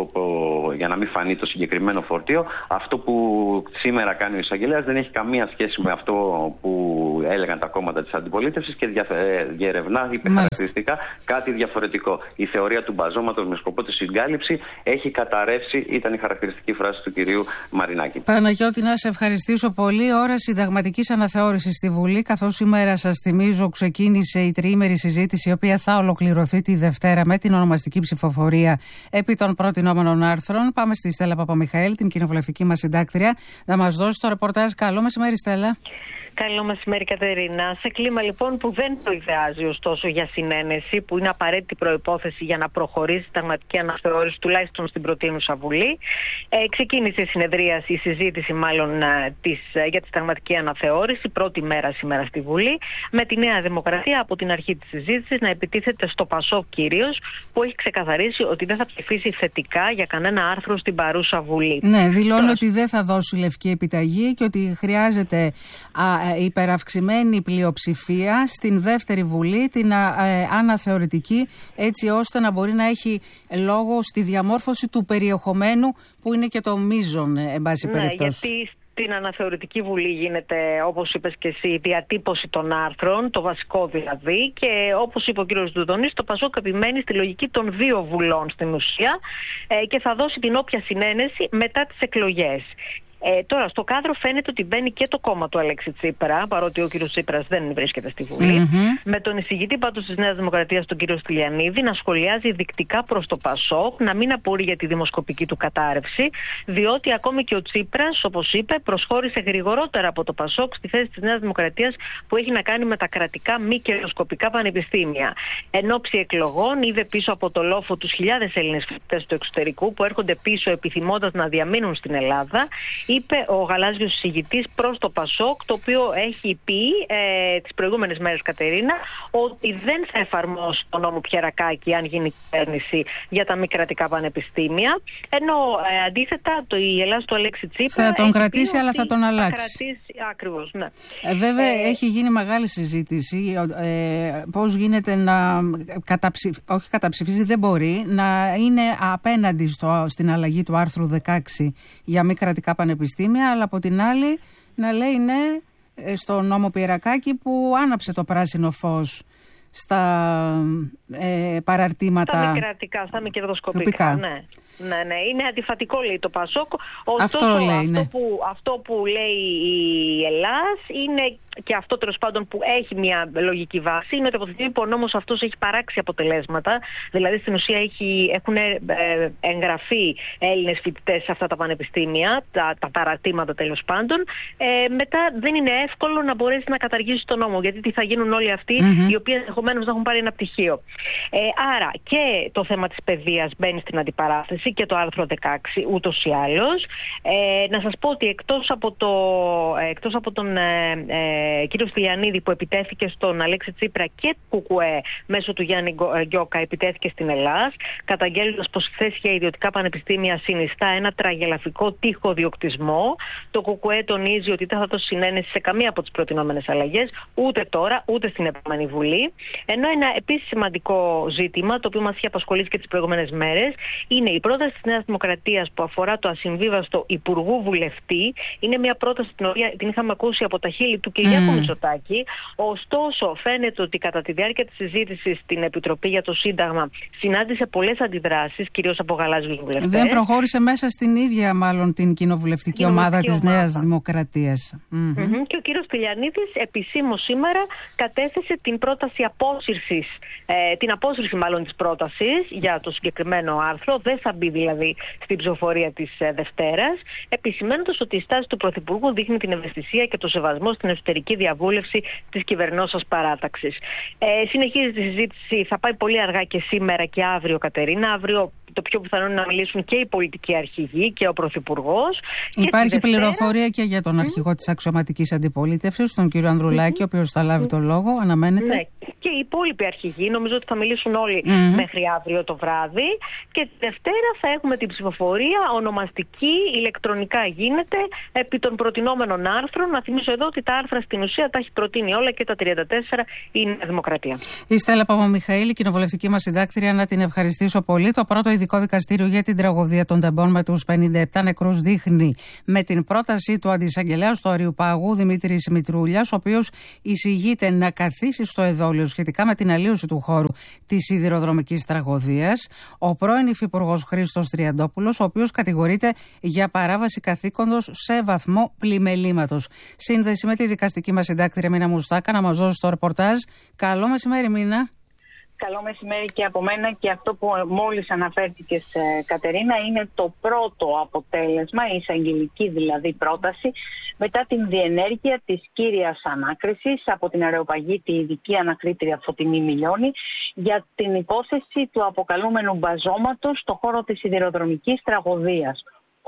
για να μην φανεί το συγκεκριμένο φορτίο. Αυτό που σήμερα κάνει ο εισαγγελέας δεν έχει καμία σχέση με αυτό που έλεγαν τα κόμματα της αντιπολίτευσης και διερευνά υπερχαρακτηριστικά κάτι διαφορετικό. Η θεωρία του μπαζώματος με σκοπό τη συγκάλυψη έχει καταρρεύσει, ήταν η χαρακτηριστική φράση του κυρίου Μαρινάκη. Παναγιώτη, να σε ευχαριστήσω πολύ. Ώρα συνταγματικής αναθεώρησης στη Βουλή, καθώς σήμερα, σας θυμίζω, ξεκίνησε η τριήμερη συζήτηση, η οποία θα ολοκληρωθεί τη Δευτέρα με την ονομαστική ψηφοφορία επί των προτινόμενων άρθρων. Πάμε στη Στέλλα Παπαμιχαήλ, την κοινοβουλευτική μας συντάκτρια, να μας δώσει το ρεπορτάζ. Καλό μεσημέρι, Στέλλα. Καλό μεσημέρι, Κατερίνα. Σε κλίμα λοιπόν που δεν το ιδεάζει ωστόσο για συνένεση, που είναι απαραίτητη προϋπόθεση για να προχωρήσει η συνταγματική αναθεώρηση, τουλάχιστον στην προτείνουσα Βουλή, ξεκίνησε η συζήτηση για τη συνταγματική αναθεώρηση, πρώτη μέρα σήμερα στη Βουλή, με τη Νέα Δημοκρατία από την αρχή της συζήτησης να επιτίθεται στο Πασόκ κυρίως, που έχει ξεκαθαρίσει ότι δεν θα ψηφίσει θετικά για κανένα άρθρο στην παρούσα Βουλή. Ναι, δηλώνει ότι δεν θα δώσει λευκή επιταγή και ότι χρειάζεται υπεραυξημένη πλειοψηφία στην δεύτερη Βουλή, την αναθεωρητική, έτσι ώστε να μπορεί να έχει λόγο στη διαμόρφωση του περιεχομένου, που είναι και το μείζον, εν πάση περιπτώσει. Γιατί στην αναθεωρητική Βουλή γίνεται, όπως είπες και εσύ, η διατύπωση των άρθρων, το βασικό δηλαδή, και όπως είπε ο κύριος Ντουδονής, το Πασόκ επιμένει στη λογική των δύο βουλών στην ουσία και θα δώσει την όποια συνένεση μετά τις εκλογές. Τώρα, στο κάδρο φαίνεται ότι μπαίνει και το κόμμα του Αλέξη Τσίπρα, παρότι ο κύριος Τσίπρας δεν βρίσκεται στη Βουλή, με τον εισηγητή πάντως της Νέας Δημοκρατίας, τον κύριο Στυλιανίδη, να σχολιάζει δεικτικά προς το Πασόκ, να μην απορεί για τη δημοσκοπική του κατάρρευση, διότι ακόμη και ο Τσίπρας, όπως είπε, προσχώρησε γρηγορότερα από το Πασόκ στη θέση της Νέας Δημοκρατίας που έχει να κάνει με τα κρατικά μη κερδοσκοπικά πανεπιστήμια. Εν ώψη εκλογών, είδε πίσω από το λόφο τους χιλιάδες Έλληνες φοιτητές του εξωτερικού που έρχονται πίσω επιθυμώντας να διαμείνουν στην Ελλάδα. Είπε ο γαλάζιος εισηγητής προς το Πασόκ, το οποίο έχει πει τις προηγούμενες μέρες, Κατερίνα, ότι δεν θα εφαρμόσει τον νόμο Πιερακάκη αν γίνει κυβέρνηση για τα μη κρατικά πανεπιστήμια, ενώ αντίθετα η Ελλάδα του Αλέξη Τσίπρα θα τον κρατήσει, αλλά θα τον αλλάξει. Ακριβώς, ναι. Βέβαια έχει γίνει μεγάλη συζήτηση πώς γίνεται να όχι καταψηφίσει, δεν μπορεί να είναι απέναντι στην αλλαγή του άρθρου 16 για μη κρατικά πανεπιστήμια, αλλά από την άλλη να λέει ναι στο νόμο Πιερακάκη που άναψε το πράσινο φως στα παραρτήματα. Στα μη κρατικά, στα μη κερδοσκοπικά. Ναι, είναι αντιφατικό, λέει το Πασόκ. Αυτό λέει, αυτό που λέει η Ελλάς είναι και αυτό τέλος πάντων που έχει μια λογική βάση, είναι ότι από τη στιγμή που ο νόμος αυτός έχει παράξει αποτελέσματα, δηλαδή στην ουσία έχουν εγγραφεί Έλληνες φοιτητές σε αυτά τα πανεπιστήμια, τα παρατήματα τέλος πάντων, μετά δεν είναι εύκολο να μπορέσει να καταργήσει τον νόμο, γιατί τι θα γίνουν όλοι αυτοί οι οποίοι ενδεχομένως να έχουν πάρει ένα πτυχίο. Άρα και το θέμα της παιδείας μπαίνει στην αντιπαράθεση και το άρθρο 16 ούτως ή άλλως. Να σας πω ότι εκτός από τον κύριο Στυλιανίδη που επιτέθηκε στον Αλέξη Τσίπρα και Κουκουέ μέσω του Γιάννη Γκιόκα επιτέθηκε στην Ελλάδα, καταγγέλλοντας πως η θέση για ιδιωτικά πανεπιστήμια συνιστά ένα τραγελαφικό τείχο διοκτισμό. Το Κουκουέ τονίζει ότι δεν θα δώσει συνένεση σε καμία από τις προτινόμενες αλλαγές, ούτε τώρα ούτε στην επόμενη Βουλή. Ενώ ένα επίσης σημαντικό ζήτημα, το οποίο μας είχε απασχολήσει και τις προηγούμενες μέρες, είναι η πρόταση της Νέας Δημοκρατίας που αφορά το ασυμβίβαστο υπουργού βουλευτή. Είναι μια πρόταση την οποία την είχαμε ακούσει από τα χείλη του Κυριάκου Μητσοτάκη. Ωστόσο, φαίνεται ότι κατά τη διάρκεια της συζήτησης στην Επιτροπή για το Σύνταγμα συνάντησε πολλές αντιδράσεις, κυρίως από γαλάζιους βουλευτές. Δεν προχώρησε μέσα στην ίδια, μάλλον, την κοινοβουλευτική ομάδα της Νέας Δημοκρατίας. Και ο κύριος Στυλιανίδης επισήμως σήμερα κατέθεσε την πρόταση απόσυρσης, την απόσυρση μάλλον της πρότασης για το συγκεκριμένο άρθρο. Δεν θα μπει δηλαδή στην ψηφοφορία της Δευτέρας, επισημαίνοντας ότι η στάση του Πρωθυπουργού δείχνει την ευαισθησία και το σεβασμό στην εσωτερική διαβούλευση της κυβερνώσας παράταξης. Συνεχίζει τη συζήτηση, θα πάει πολύ αργά και σήμερα και αύριο, Κατερίνα. Αύριο το πιο πιθανό είναι να μιλήσουν και οι πολιτικοί αρχηγοί και ο Πρωθυπουργός. Υπάρχει πληροφορία και για τον αρχηγό της αξιωματικής αντιπολίτευσης, τον κύριο Ανδρουλάκη, ο οποίος θα λάβει το λόγο, αναμένεται. Ναι. Και οι υπόλοιποι αρχηγοί, νομίζω ότι θα μιλήσουν όλοι μέχρι αύριο το βράδυ. Και τη Δευτέρα θα έχουμε την ψηφοφορία ονομαστική, ηλεκτρονικά γίνεται, επί των προτινόμενων άρθρων. Να θυμίσω εδώ ότι τα άρθρα στην ουσία τα έχει προτείνει όλα και τα 34 η Νέα Δημοκρατία. Η Στέλλα Παπαμιχαήλ, κοινοβουλευτική μας συντάκτρια, να την ευχαριστήσω πολύ. Το πρώτο ειδικό δικαστήριο για την τραγωδία των τεμπών με τους 57 νεκρούς δείχνει με την πρόταση του αντισαγγελέα του Αριουπάγου, Δημήτρης Μητρούλιας, ο οποίος εισηγείται να καθίσει στο εδόλιο σχετικά με την αλλίωση του χώρου της σιδηροδρομικής τραγωδίας, ο πρώην υφυπουργός Χρήστος Τριαντόπουλος, ο οποίος κατηγορείται για παράβαση καθήκοντος σε βαθμό πλημελήματος. Σύνδεση με τη δικαστική μας συντάκτρια Μίνα Μουστάκα να μας δώσει το ρεπορτάζ. Καλό μεσημέρι, Μίνα. Καλό μεσημέρι και από μένα, και αυτό που μόλις αναφέρθηκες, Κατερίνα, είναι το πρώτο αποτέλεσμα, η εισαγγελική δηλαδή πρόταση, μετά την διενέργεια της κύριας ανάκρισης από την Αρεοπαγίτη ειδική ανακρίτρια Φωτεινή Μιλιώνη για την υπόθεση του αποκαλούμενου μπαζώματος στο χώρο της σιδηροδρομικής τραγωδίας.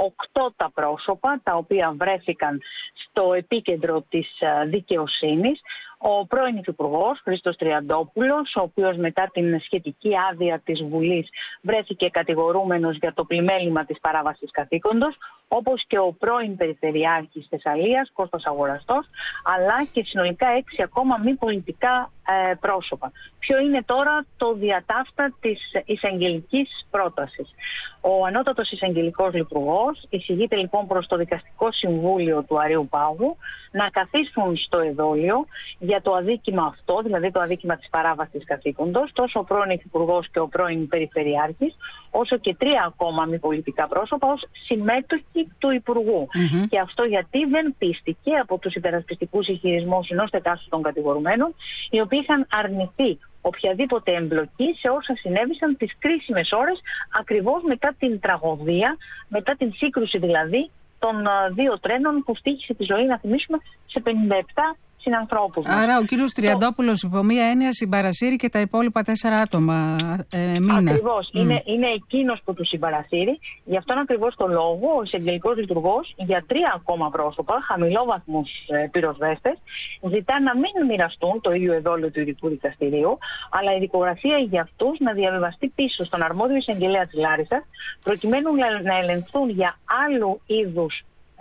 8 τα πρόσωπα τα οποία βρέθηκαν στο επίκεντρο της δικαιοσύνης. Ο πρώην υφυπουργός Χρήστος Τριαντόπουλος, ο οποίος μετά την σχετική άδεια της Βουλής βρέθηκε κατηγορούμενος για το πλημέλημα της παράβασης καθήκοντος, όπως και ο πρώην Περιφερειάρχης Θεσσαλίας Κώστας Αγοραστός, αλλά και συνολικά 6 ακόμα μη πολιτικά πρόσωπα. Ποιο είναι τώρα το διατάφτα της εισαγγελικής πρότασης? Ο ανώτατος εισαγγελικός λειτουργός εισηγείται λοιπόν προς το Δικαστικό Συμβούλιο του Αριουπάγου να καθίσουν στο εδόλιο για το αδίκημα αυτό, δηλαδή το αδίκημα της παράβασης καθήκοντος, τόσο ο πρώην υφυπουργός και ο πρώην Περιφερειάρχης, όσο και 3 ακόμα μη πολιτικά πρόσωπα ως συμμέτοχοι του Υπουργού. Και αυτό γιατί δεν πίστηκε από τους υπερασπιστικούς ισχυρισμούς ενός τετάστου των κατηγορουμένων, οι οποίοι είχαν αρνηθεί οποιαδήποτε εμπλοκή σε όσα συνέβησαν τις κρίσιμες ώρες ακριβώς μετά την τραγωδία, μετά την σύγκρουση δηλαδή των 2 τρένων που στοίχησε τη ζωή, να θυμίσουμε, σε 57 συνανθρώπους μας. Άρα ο κύριος Τριαντόπουλος υπό μία έννοια συμπαρασύρει και τα υπόλοιπα 4 άτομα. Ακριβώς. Είναι εκείνος που τους συμπαρασύρει. Γι' αυτόν ακριβώς το λόγο ο εισαγγελικός λειτουργός για 3 ακόμα πρόσωπα, χαμηλόβαθμους πυροσβέστες, ζητά να μην μοιραστούν το ίδιο εδόλιο του ειδικού δικαστηρίου, αλλά η δικογραφία για αυτούς να διαβιβαστεί πίσω στον αρμόδιο εισαγγελέα της Λάρισσας, προκειμένου να ελεγχθούν για άλλου είδους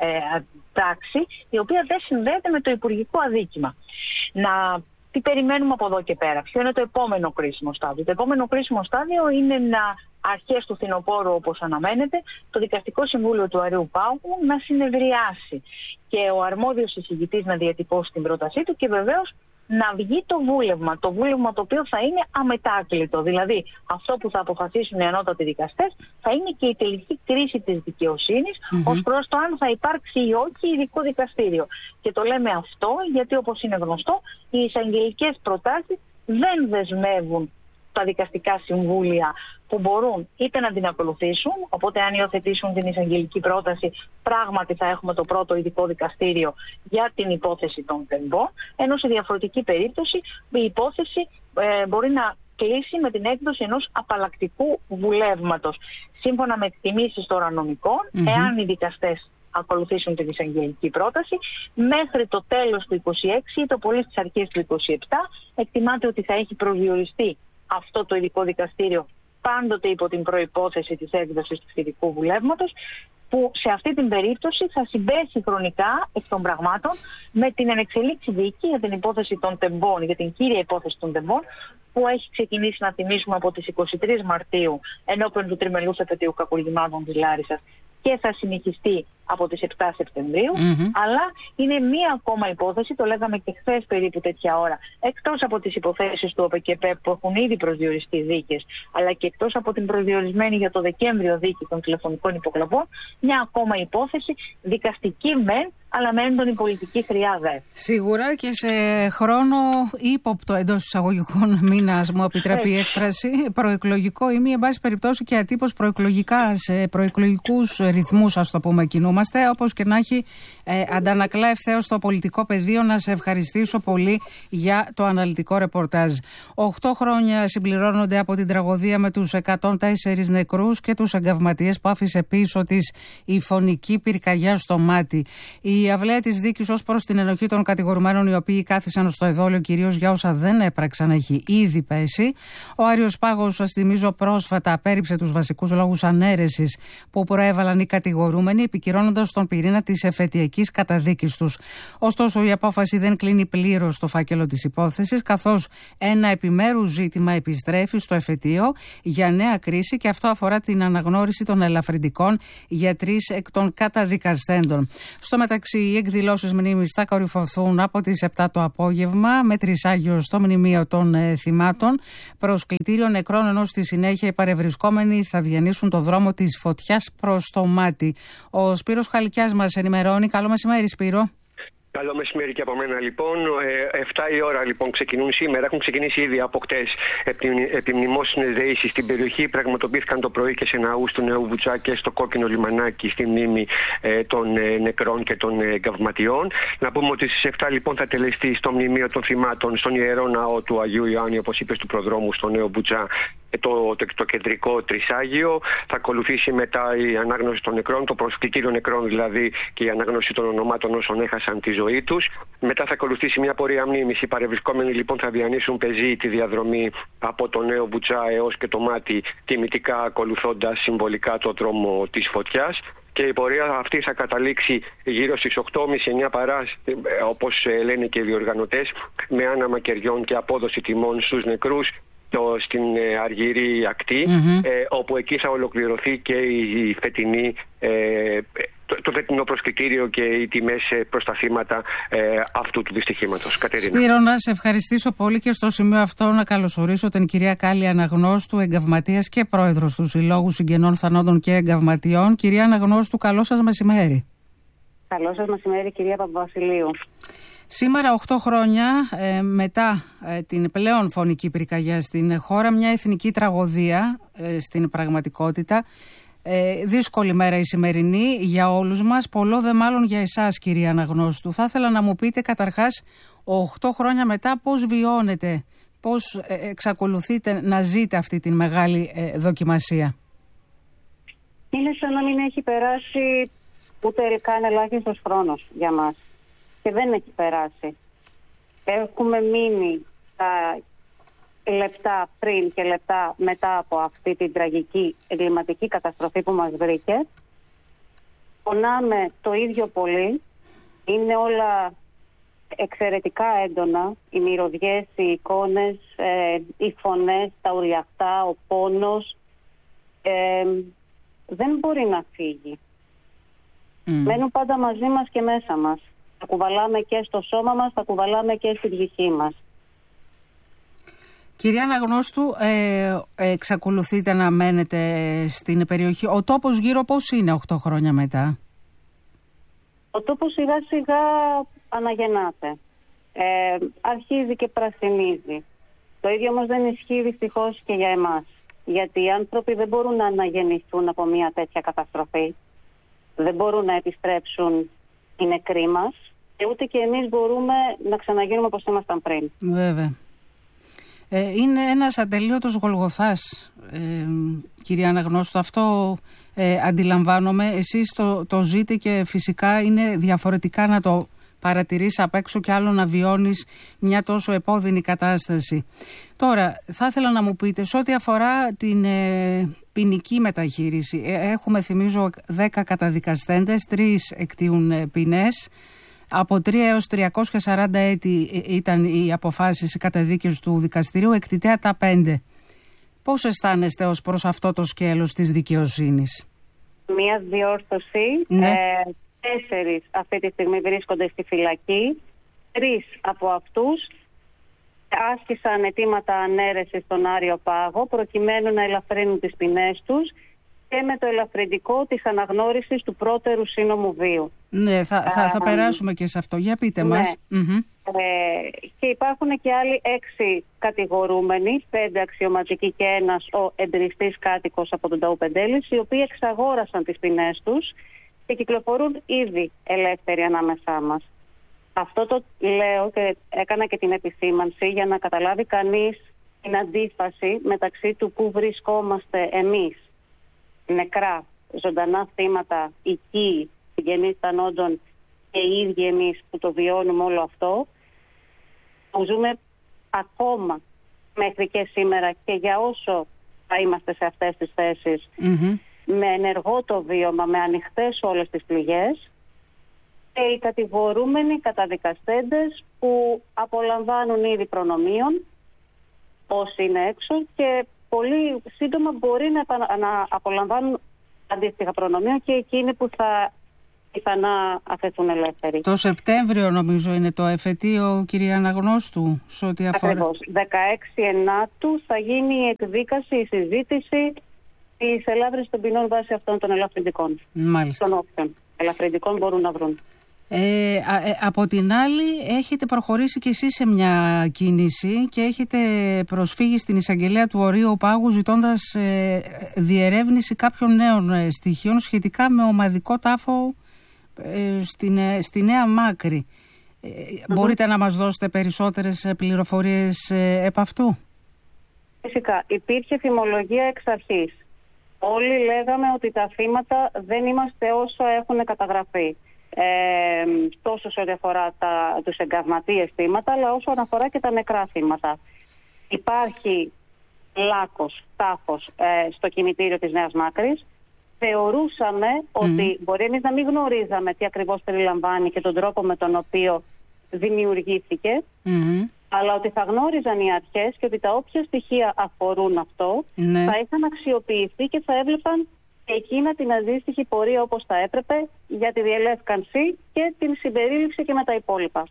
πράξη, η οποία δεν συνδέεται με το υπουργικό αδίκημα. Τι περιμένουμε από εδώ και πέρα? Ποιο είναι το επόμενο κρίσιμο στάδιο? Το επόμενο κρίσιμο στάδιο είναι αρχές του φθινοπόρου, όπως αναμένεται, το Δικαστικό Συμβούλιο του Αριουπάγου να συνεδριάσει και ο αρμόδιος εισηγητής να διατυπώσει την πρότασή του και βεβαίως να βγει το βούλευμα. Το βούλευμα το οποίο θα είναι αμετάκλητο. Δηλαδή αυτό που θα αποφασίσουν οι ανώτατοι δικαστές θα είναι και η τελική κρίση της δικαιοσύνης ως προς το αν θα υπάρξει ή όχι ειδικό δικαστήριο. Και το λέμε αυτό γιατί, όπως είναι γνωστό, οι εισαγγελικές προτάσεις δεν δεσμεύουν τα δικαστικά συμβούλια που μπορούν είτε να την ακολουθήσουν, οπότε αν υιοθετήσουν την εισαγγελική πρόταση πράγματι θα έχουμε το πρώτο ειδικό δικαστήριο για την υπόθεση των τεμπών, ενώ σε διαφορετική περίπτωση η υπόθεση μπορεί να κλείσει με την έκδοση ενός απαλλακτικού βουλεύματος. Σύμφωνα με εκτιμήσεις των νομικών, εάν οι δικαστές ακολουθήσουν την εισαγγελική πρόταση, μέχρι το τέλος του 26 ή το πολύ στις αρχές του 27 εκτιμάται ότι θα έχει προσδιοριστεί αυτό το ειδικό δικαστήριο, πάντοτε υπό την προϋπόθεση της έκδοσης του ειδικού βουλεύματος, που σε αυτή την περίπτωση θα συμπέσει χρονικά εκ των πραγμάτων με την ενεξελίξη δίκη για την υπόθεση των τεμπών, για την κύρια υπόθεση των τεμπών, που έχει ξεκινήσει, να θυμίσουμε, από τις 23 Μαρτίου ενώπιον του τριμελούς επετείου κακουργημάτων της Λάρισσας και θα συνεχιστεί από τις 7 Σεπτεμβρίου, αλλά είναι μία ακόμα υπόθεση, το λέγαμε και χθες περίπου τέτοια ώρα, εκτός από τις υποθέσεις του ΟΠΕΚΕΠΕ που έχουν ήδη προσδιοριστεί δίκες, αλλά και εκτός από την προσδιορισμένη για το Δεκέμβριο δίκη των τηλεφωνικών υποκλοπών, μια ακόμα υπόθεση δικαστική μεν, αλλά με έντονη πολιτική χρειά δε. Σίγουρα και σε χρόνο ύποπτο εντός εισαγωγικών μήνα, μου επιτρέπει η έκφραση, προεκλογικό ή μη, εν πάση περιπτώσει και ατύπως προεκλογικά, σε προεκλογικούς ρυθμούς, ας το πούμε, κινούμαστε. Όπως και να έχει, αντανακλά ευθέως στο πολιτικό πεδίο. Να σε ευχαριστήσω πολύ για το αναλυτικό ρεπορτάζ. 8 χρόνια συμπληρώνονται από την τραγωδία με τους 104 νεκρούς και τους εγκαυματίες που άφησε πίσω της η φωνική πυρκαγιά στο Μάτι. Η αυλαία της δίκης ως προς την ενοχή των κατηγορουμένων, οι οποίοι κάθισαν στο εδόλιο κυρίως για όσα δεν έπραξαν, έχει ήδη πέσει. Ο Άριος Πάγος, σας θυμίζω, πρόσφατα απέρριψε τους βασικούς λόγους ανέρεσης που προέβαλαν οι κατηγορούμενοι, επικυρώνοντας τον πυρήνα της εφετειακής καταδίκης τους. Ωστόσο, η απόφαση δεν κλείνει πλήρως το φάκελο της υπόθεσης, καθώς ένα επιμέρους ζήτημα επιστρέφει στο εφετείο για νέα κρίση, και αυτό αφορά την αναγνώριση των ελαφρυντικών για 3 εκ των καταδικασθέντων. Στο μεταξύ, οι εκδηλώσεις μνήμης θα κορυφωθούν από τις 7 το απόγευμα με τρισάγιο στο μνημείο των θυμάτων προς κλητήριο νεκρών, ενώ στη συνέχεια οι παρευρισκόμενοι θα διανύσουν το δρόμο της φωτιάς προς το Μάτι. Ο Σπύρος Χαλκιάς μας ενημερώνει. Καλό μεσημέρι, Σπύρο. Καλό μεσημέρι και από μένα, λοιπόν. 7 η ώρα λοιπόν ξεκινούν σήμερα. Έχουν ξεκινήσει ήδη από χτες επιμνημόσυνες συνεδριάσεις στην περιοχή. Πραγματοποιήθηκαν το πρωί και σε ναούς του Νέου Βουτσά και στο Κόκκινο Λιμανάκι στη μνήμη των νεκρών και των εγκαυματιών. Να πούμε ότι στις 7 λοιπόν θα τελεστεί στο μνημείο των θυμάτων, στον Ιερό Ναό του Αγίου Ιωάννη, όπως είπες, του Προδρόμου, στο Νέο Βουτσά, το κεντρικό τρισάγιο. Θα ακολουθήσει μετά η ανάγνωση των νεκρών, το προσκλητήριο νεκρών δηλαδή, και η ανάγνωση των ονομάτων όσων έχασαν τη ζωή τους. Μετά θα ακολουθήσει μια πορεία μνήμης. Οι παρευρισκόμενοι λοιπόν θα διανύσουν πεζή τη διαδρομή από το Νέο Βουτσά έως και το Μάτι, τιμητικά ακολουθώντας συμβολικά το δρόμο της φωτιάς. Και η πορεία αυτή θα καταλήξει γύρω στις 8.30-9 παρά, όπως λένε και οι διοργανωτές, με άναμα κεριών και απόδοση τιμών στους νεκρούς στην Αργυρή ακτή, όπου εκεί θα ολοκληρωθεί και η φετινή, το φετινό προσκλητήριο και οι τιμές προς τα θύματα αυτού του δυστυχήματος. Κατερίνα. Σπύρο, να σε ευχαριστήσω πολύ και στο σημείο αυτό να καλωσορίσω την κυρία Κάλλη Αναγνώστου, εγκαυματίας και πρόεδρος του Συλλόγου Συγγενών Θανόντων και Εγκαυματιών. Κυρία Αναγνώστου, καλό σας μεσημέρι. Καλό σας μεσημέρι, κυρία Παπαβασιλείου. Σήμερα, 8 χρόνια μετά την πλέον φωνική πυρκαγιά στην χώρα, μια εθνική τραγωδία στην πραγματικότητα. Δύσκολη μέρα η σημερινή για όλους μας, πολλό δε μάλλον για εσάς, κυρία Αναγνώστου. Θα ήθελα να μου πείτε καταρχάς, 8 χρόνια μετά, πώς βιώνετε, πώς εξακολουθείτε να ζείτε αυτή την μεγάλη δοκιμασία? Είναι σαν να μην έχει περάσει ούτε καν ελάχιστος χρόνος για μας. Και δεν έχει περάσει. Έχουμε μείνει τα λεπτά πριν και λεπτά μετά από αυτή την τραγική εγκληματική καταστροφή που μας βρήκε. Πονάμε το ίδιο πολύ. Είναι όλα εξαιρετικά έντονα. Οι μυρωδιές, οι εικόνες, οι φωνές, τα ουρλιαχτά, ο πόνος. Δεν μπορεί να φύγει. Μένουν πάντα μαζί μας και μέσα μας. Θα κουβαλάμε και στο σώμα μας, θα κουβαλάμε και στη ψυχή μας. Κυρία Αναγνώστου, εξακολουθείτε να μένετε στην περιοχή. Ο τόπος γύρω πώς είναι 8 χρόνια μετά? Ο τόπος σιγά σιγά αναγεννάται. Αρχίζει και πρασινίζει. Το ίδιο όμως δεν ισχύει δυστυχώς και για εμάς. Γιατί οι άνθρωποι δεν μπορούν να αναγεννηθούν από μια τέτοια καταστροφή. Δεν μπορούν να επιστρέψουν οι νεκροί μας. Και ούτε και εμείς μπορούμε να ξαναγίνουμε όπως ήμασταν πριν. Βέβαια. Είναι ένας ατελείωτος Γολγοθάς, κυρία Αναγνώστου. Αυτό αντιλαμβάνομαι. Εσείς το ζείτε και φυσικά είναι διαφορετικά να το παρατηρείς απ' έξω και άλλο να βιώνεις μια τόσο επώδυνη κατάσταση. Τώρα, θα ήθελα να μου πείτε, σε ό,τι αφορά την ποινική μεταχείριση, έχουμε, θυμίζω, 10 καταδικασθέντες, 3 εκτείουν ποινές. Από 3 έως 340 έτη ήταν οι αποφάσεις, οι καταδίκες του δικαστηρίου, εκτιτέα τα 5. Πώς αισθάνεστε ως προς αυτό το σκέλος της δικαιοσύνης? Μία διόρθωση. Ναι. 4 αυτή τη στιγμή βρίσκονται στη φυλακή. 3 από αυτούς άσκησαν αιτήματα ανέρεσης στον Άριο Πάγο προκειμένου να ελαφρύνουν τις ποινές τους και με το ελαφρυντικό της αναγνώρισης του πρώτερου σύνομου βίου. Ναι, θα περάσουμε και σε αυτό. Για πείτε μας. Και υπάρχουν και άλλοι 6 κατηγορούμενοι, 5 αξιωματικοί και 1 ο εντριστής κάτοικος από τον Ταού Πεντέλης, οι οποίοι εξαγόρασαν τις ποινές τους και κυκλοφορούν ήδη ελεύθεροι ανάμεσά μας. Αυτό το λέω και έκανα και την επισήμανση για να καταλάβει κανείς την αντίφαση μεταξύ του που βρισκόμαστε εμείς, νεκρά, ζωντανά θύματα, οικοί, συγγενείς θανόντων και οι ίδιοι εμείς που το βιώνουμε όλο αυτό, που ζούμε ακόμα μέχρι και σήμερα και για όσο θα είμαστε σε αυτές τις θέσεις, με ενεργό το βίωμα, με ανοιχτές όλες τις πληγές, και οι κατηγορούμενοι καταδικαστέντες που απολαμβάνουν ήδη προνομίων όσοι είναι έξω και πολύ σύντομα μπορεί να απολαμβάνουν αντίστοιχα προνομίων και εκείνοι που θα πιθανά αφαιθούν ελεύθεροι. Το Σεπτέμβριο νομίζω είναι το εφετείο, κυρία Αναγνώστου, σε ό,τι αφορά. Ακριβώς. 16 Ενάτου θα γίνει η εκδίκαση, η συζήτηση της ελάφρυνσης των ποινών βάσει αυτών των ελαφρυντικών. Μάλιστα. Των όποιων ελαφρυντικών μπορούν να βρουν. Από την άλλη έχετε προχωρήσει και εσείς σε μια κίνηση και έχετε προσφύγει στην εισαγγελέα του Ορείου Πάγου ζητώντας διερεύνηση κάποιων νέων στοιχείων σχετικά με ομαδικό τάφο στη Νέα Μάκρη. Μπορείτε να μας δώσετε περισσότερες πληροφορίες επ' αυτού? Φυσικά. Υπήρχε φημολογία εξ αρχής. Όλοι λέγαμε ότι τα θύματα δεν είμαστε όσο έχουν καταγραφεί. Τόσο σε ό,τι αφορά τους εγκαυματίες θύματα, αλλά όσο αφορά και τα νεκρά θύματα. Υπάρχει λάκκος, τάφος στο κημητήριο της Νέας Μάκρης. Θεωρούσαμε ότι μπορεί εμείς να μην γνωρίζαμε τι ακριβώς περιλαμβάνει και τον τρόπο με τον οποίο δημιουργήθηκε, αλλά ότι θα γνώριζαν οι αρχές και ότι τα όποια στοιχεία αφορούν αυτό θα είχαν αξιοποιηθεί και θα έβλεπαν εκείνα την αντίστοιχη πορεία όπως θα έπρεπε για τη διελεύκανση και την συμπερίληψη και με τα υπόλοιπα.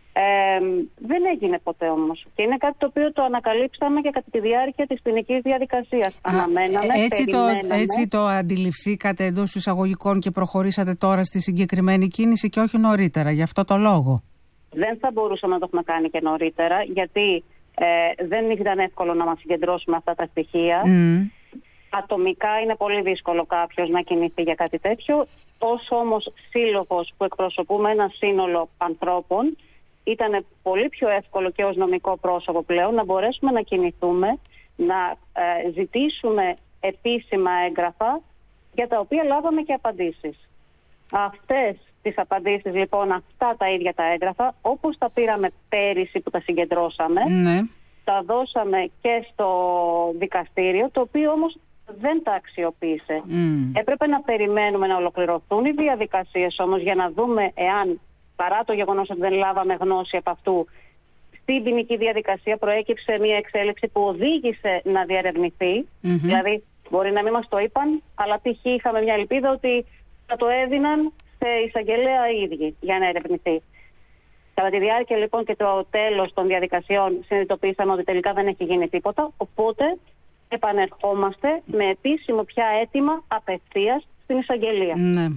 Δεν έγινε ποτέ όμως. Και είναι κάτι το οποίο το ανακαλύψαμε και κατά τη διάρκεια της ποινικής διαδικασίας. Αναμέναμε, έτσι το αντιληφθήκατε εντός εισαγωγικών και προχωρήσατε τώρα στη συγκεκριμένη κίνηση και όχι νωρίτερα, γι' αυτό το λόγο? Δεν θα μπορούσαμε να το έχουμε κάνει και νωρίτερα, γιατί δεν ήταν εύκολο να μας συγκεντρώσουμε αυτά τα στοιχεία. Ατομικά είναι πολύ δύσκολο κάποιος να κινηθεί για κάτι τέτοιο. Ως όμως σύλλογος που εκπροσωπούμε ένα σύνολο ανθρώπων, ήταν πολύ πιο εύκολο και ως νομικό πρόσωπο πλέον να μπορέσουμε να κινηθούμε, να ζητήσουμε επίσημα έγγραφα για τα οποία λάβαμε και απαντήσεις. Αυτές τις απαντήσεις λοιπόν, αυτά τα ίδια τα έγγραφα, όπως τα πήραμε πέρυσι που τα συγκεντρώσαμε, τα δώσαμε και στο δικαστήριο, το οποίο όμως δεν τα αξιοποίησε. Έπρεπε να περιμένουμε να ολοκληρωθούν οι διαδικασίες όμως για να δούμε εάν, παρά το γεγονός ότι δεν λάβαμε γνώση από αυτού, στην ποινική διαδικασία προέκυψε μια εξέλιξη που οδήγησε να διαρευνηθεί. Δηλαδή, μπορεί να μην μας το είπαν, αλλά π.χ. είχαμε μια ελπίδα ότι θα το έδιναν σε εισαγγελέα οι ίδιοι για να ερευνηθεί. Κατά τη διάρκεια λοιπόν και το τέλος των διαδικασιών συνειδητοποίησαμε ότι τελικά δεν έχει γίνει τίποτα, οπότε επανερχόμαστε με επίσημο πια αίτημα απευθείας στην εισαγγελία. Ναι.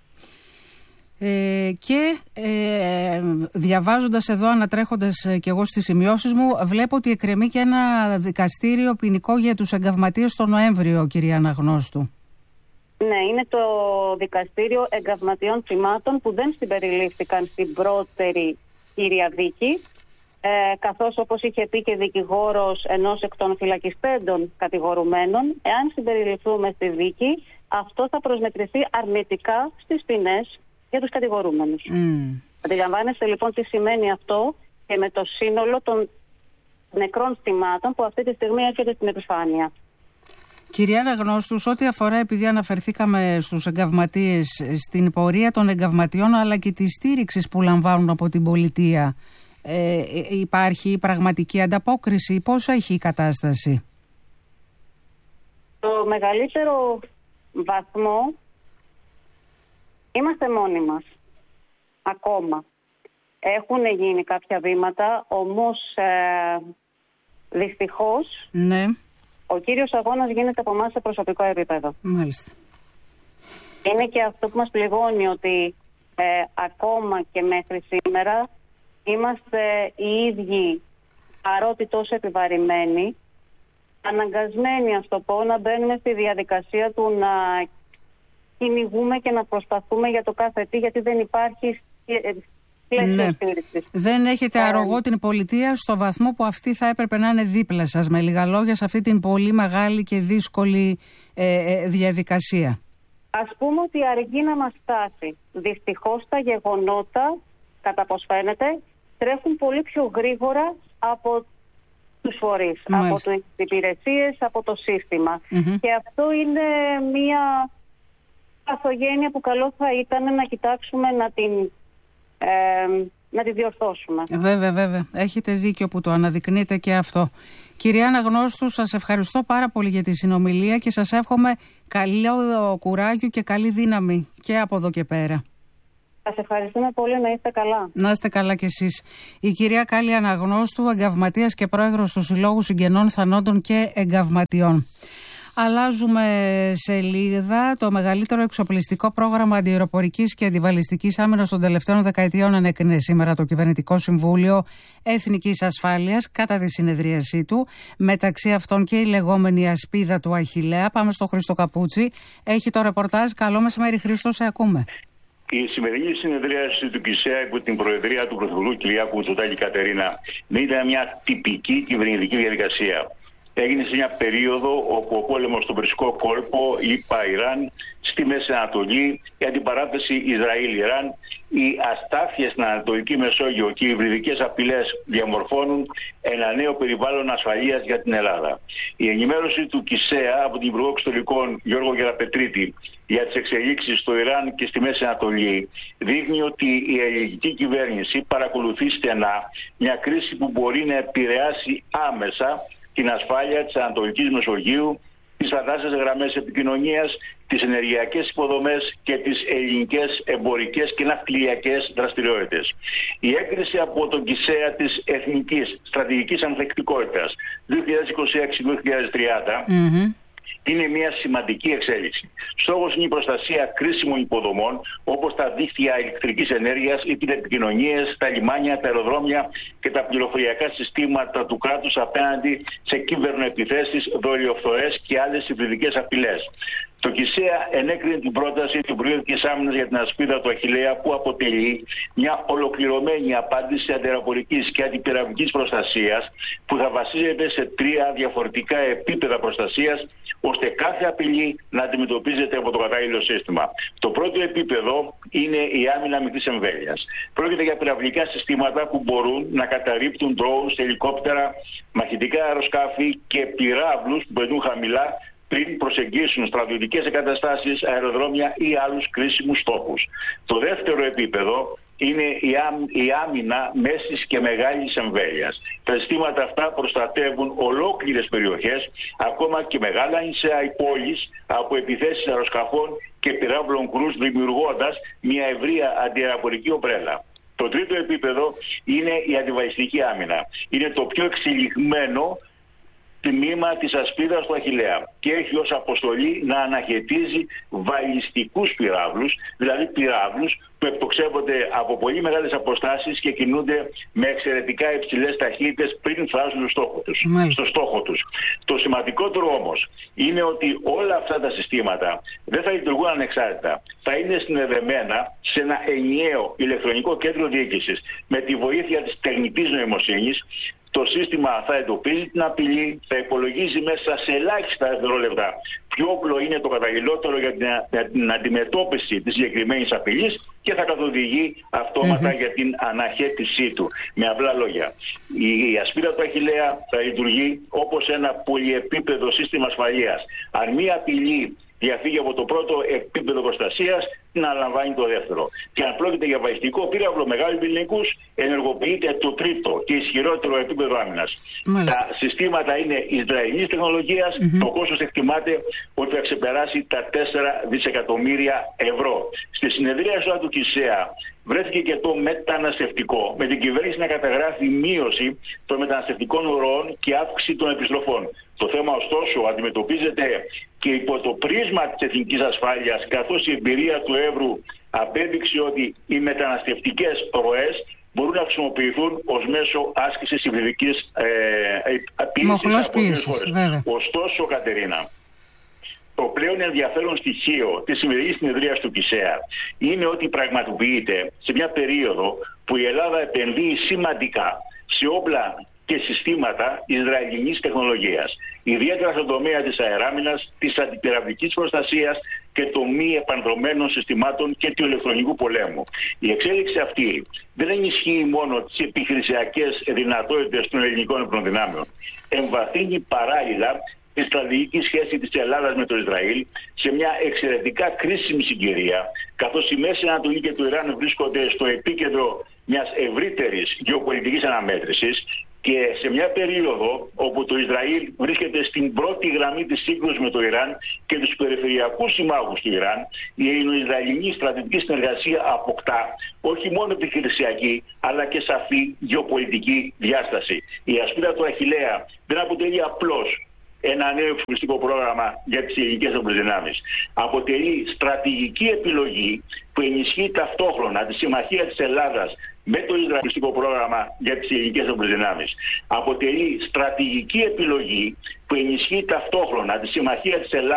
Και διαβάζοντας εδώ, ανατρέχοντας και εγώ στις σημειώσεις μου, βλέπω ότι εκκρεμεί και ένα δικαστήριο ποινικό για τους εγκαυματίες το Νοέμβριο, κυρία Αναγνώστου. Ναι, είναι το δικαστήριο εγκαυματιών θυμάτων που δεν συμπεριλήφθηκαν στην πρώτερη κύρια δίκη, καθώς όπως είχε πει και δικηγόρος ενός εκ των φυλακιστέντων κατηγορουμένων, εάν συμπεριληφθούμε στη δίκη, αυτό θα προσμετρηθεί αρνητικά στις ποινές για τους κατηγορούμενους. Αντιλαμβάνεστε λοιπόν τι σημαίνει αυτό και με το σύνολο των νεκρών θυμάτων που αυτή τη στιγμή έρχεται στην επιφάνεια. Κυρία Αναγνώστου, ό,τι αφορά, επειδή αναφερθήκαμε στους εγκαυματίες, στην πορεία των εγκαυματιών αλλά και τη στήριξη που λαμβάνουν από την πολιτεία, υπάρχει πραγματική ανταπόκριση? Πώς έχει η κατάσταση? Το μεγαλύτερο βαθμό Είμαστε μόνοι μας. Ακόμα. Έχουν γίνει κάποια βήματα, όμως δυστυχώς ο κύριος αγώνας γίνεται από εμάς σε προσωπικό επίπεδο. Μάλιστα. Είναι και αυτό που μας πληγώνει, ότι ακόμα και μέχρι σήμερα είμαστε οι ίδιοι, παρότι τόσο επιβαρημένοι, αναγκασμένοι, ας το πω, να μπαίνουμε στη διαδικασία του να κυνηγούμε και να προσπαθούμε για το κάθε τι, γιατί δεν υπάρχει πλαίσιο στήριξης. Δεν έχετε αρρωγό την πολιτεία στο βαθμό που αυτή θα έπρεπε να είναι δίπλα σας, με λίγα λόγια, σε αυτή την πολύ μεγάλη και δύσκολη διαδικασία. Ας πούμε ότι αργεί να μας φτάσει. Δυστυχώς τα γεγονότα, κατά πως φαίνεται, τρέχουν πολύ πιο γρήγορα από τους φορείς, από τις υπηρεσίες, από το σύστημα. Και αυτό είναι μια παθογένεια που καλό θα ήταν να κοιτάξουμε να τη διορθώσουμε. Βέβαια. Έχετε δίκιο που το αναδεικνύετε και αυτό. Κυρία Αναγνώστου, σας ευχαριστώ πάρα πολύ για τη συνομιλία και σας εύχομαι καλό κουράγιο και καλή δύναμη και από εδώ και πέρα. Σας ευχαριστούμε πολύ, να είστε καλά. Να είστε καλά κι εσείς. Η κυρία Κάλλη Αναγνώστου, εγκαυματίας και πρόεδρος του Συλλόγου Συγγενών Θανόντων και Εγκαυματιών. Αλλάζουμε σελίδα. Το μεγαλύτερο εξοπλιστικό πρόγραμμα αντιαεροπορικής και αντιβαλιστικής άμυνας των τελευταίων δεκαετιών ανέκρινε σήμερα το Κυβερνητικό Συμβούλιο Εθνικής Ασφάλειας κατά τη συνεδρίασή του. Μεταξύ αυτών και η λεγόμενη ασπίδα του Αχιλλέα. Πάμε στο Χρήστο Καπούτσι. Έχει το ρεπορτάζ. Καλό μεσημέρι, Χρήστο, σε ακούμε. Η σημερινή συνεδρίαση του ΚΙΣΕΑ υπό την προεδρία του Πρωθυπουργού Κυριάκου Μητσοτάκη Κατερίνα ήταν μια τυπική κυβερνητική διαδικασία. Έγινε σε μια περίοδο όπου ο πόλεμος στον Περσικό κόλπο, ΗΠΑ-Ιράν, στη Μέση Ανατολή, η αντιπαράθεση Ισραήλ-Ιράν, οι αστάθειες στην Ανατολική Μεσόγειο και οι υβριδικές απειλές διαμορφώνουν ένα νέο περιβάλλον ασφαλείας για την Ελλάδα. Η ενημέρωση του ΚΙΣΕΑ από την Υπουργό Εξωτερικών Γιώργο Γεραπετρίτη για τις εξελίξεις στο Ιράν και στη Μέση Ανατολή δείχνει ότι η ελληνική κυβέρνηση παρακολουθεί στενά μια κρίση που μπορεί να επηρεάσει άμεσα την ασφάλεια της Ανατολικής Μεσογείου, τις θαλάσσιες γραμμές επικοινωνίας, τις ενεργειακές υποδομές και τις ελληνικές εμπορικές και ναυτιλιακές δραστηριότητες. Η έγκριση από τον ΚΙΣΕΑ της Εθνικής Στρατηγικής Ανθεκτικότητας 2026-2030 είναι μια σημαντική εξέλιξη. Στόχος είναι η προστασία κρίσιμων υποδομών όπως τα δίκτυα ηλεκτρικής ενέργειας ή τηλεπικοινωνίες, τα λιμάνια, τα αεροδρόμια και τα πληροφοριακά συστήματα του κράτους απέναντι σε κυβερνοεπιθέσεις, δολιοφθορές και άλλες υβριδικές απειλές. Το ΚΙΣΕΑ ενέκρινε την πρόταση του Υπουργείου Εθνικής Άμυνας για την ασπίδα του Αχιλλέα, που αποτελεί μια ολοκληρωμένη απάντηση αντιαεροπορικής και αντιπυραυλικής προστασίας που θα βασίζεται σε 3 διαφορετικά επίπεδα προστασίας, ώστε κάθε απειλή να αντιμετωπίζεται από το κατάλληλο σύστημα. Το πρώτο επίπεδο είναι η άμυνα μικρής εμβέλειας. Πρόκειται για πυραυλικά συστήματα που μπορούν να καταρρίπτουν drones, ελικόπτερα, μαχητικά αεροσκάφη και πυράβλους που πετούν χαμηλά πριν προσεγγίσουν στρατιωτικές εγκαταστάσεις, αεροδρόμια ή άλλους κρίσιμους στόχους. Το δεύτερο επίπεδο είναι η άμυνα μέσης και μεγάλης εμβέλειας. Τα συστήματα αυτά προστατεύουν ολόκληρες περιοχές, ακόμα και μεγάλα νησιά ή πόλεις, από επιθέσεις αεροσκαφών και πυράβλων κρούς, δημιουργώντας μια ευρεία αντιαεροπορική ομπρέλα. Το τρίτο επίπεδο είναι η αντιβαλιστική άμυνα. Είναι το πιο εξελιγμένο τμήμα της ασπίδας του Αχιλλέα και έχει ως αποστολή να αναχαιτίζει βαλιστικούς πυράβλους, δηλαδή πυράβλους που εκτοξεύονται από πολύ μεγάλες αποστάσεις και κινούνται με εξαιρετικά υψηλές ταχύτητες πριν φτάσουν στο στόχο τους. Το σημαντικότερο όμως είναι ότι όλα αυτά τα συστήματα δεν θα λειτουργούν ανεξάρτητα. Θα είναι συνδεδεμένα σε ένα ενιαίο ηλεκτρονικό κέντρο διοίκησης με τη βοήθεια της τεχνητής νοημοσύνης. Το σύστημα θα εντοπίζει την απειλή, θα υπολογίζει μέσα σε ελάχιστα δευτερόλεπτα ποιο όπλο είναι το καταλληλότερο για την αντιμετώπιση της συγκεκριμένης απειλής και θα καθοδηγεί αυτόματα για την αναχέτησή του. Με απλά λόγια, η ασπίδα του Αχιλλέα θα λειτουργεί όπως ένα πολυεπίπεδο σύστημα ασφαλείας. Αν μία απειλή διαφύγει από το πρώτο επίπεδο προστασίας, να αναλαμβάνει το δεύτερο. Και αν πρόκειται για βαλιστικό πύραυλο μεγάλου πυρηνικούς, ενεργοποιείται το τρίτο και ισχυρότερο επίπεδο άμυνας. Τα συστήματα είναι Ισραηλινής τεχνολογίας. Το κόστος εκτιμάται ότι θα ξεπεράσει τα 4 δισεκατομμύρια ευρώ. Στη συνεδρίαση του ΚΙΣΕΑ βρέθηκε και το μεταναστευτικό, με την κυβέρνηση να καταγράφει μείωση των μεταναστευτικών ροών και αύξηση των επιστροφών. Το θέμα ωστόσο αντιμετωπίζεται και υπό το πρίσμα της εθνικής ασφάλειας, καθώς η εμπειρία του Εύρου απέδειξε ότι οι μεταναστευτικές ροές μπορούν να χρησιμοποιηθούν ως μέσο άσκησης υβριδικής πίεσης. Ωστόσο, Κατερίνα, το πλέον ενδιαφέρον στοιχείο της σημερινής συνεδρίας του ΚΙΣΕΑ είναι ότι πραγματοποιείται σε μια περίοδο που η Ελλάδα επενδύει σημαντικά σε όπλα και συστήματα Ισραηλινής τεχνολογίας, ιδιαίτερα στον τομέα της αεράμινας, της αντιπυραυλικής προστασίας και των μη επανδρομένων συστημάτων και του ηλεκτρονικού πολέμου. Η εξέλιξη αυτή δεν ενισχύει μόνο τις επιχειρησιακές δυνατότητες των ελληνικών υπνοδυνάμεων. Εμβαθύνει παράλληλα τη στρατηγική σχέση της Ελλάδας με το Ισραήλ σε μια εξαιρετικά κρίσιμη συγκυρία, καθώς η Μέση Ανατολή και το Ιράν βρίσκονται στο επίκεντρο μιας ευρύτερης γεωπολιτικής αναμέτρησης και σε μια περίοδο όπου το Ισραήλ βρίσκεται στην πρώτη γραμμή της σύγκρουσης με το Ιράν και τους περιφερειακούς συμμάχους του Ιράν, η Ελληνο-Ισραηλινή στρατηγική συνεργασία αποκτά όχι μόνο επιχειρησιακή αλλά και σαφή γεωπολιτική διάσταση. Η ασπίδα του Αχιλλέα δεν αποτελεί απλώς ένα νέο εξοπλιστικό πρόγραμμα για τις ελληνικές οπλοδυνάμεις. Αποτελεί στρατηγική επιλογή που ενισχύει ταυτόχρονα τη συμμαχία της Ελλάδας με το Ισραηλικό πρόγραμμα για τις ελληνικές οπλοδυνάμεις. Αποτελεί στρατηγική επιλογή που ενισχύει ταυτόχρονα τη συμμαχία της Ελλάδας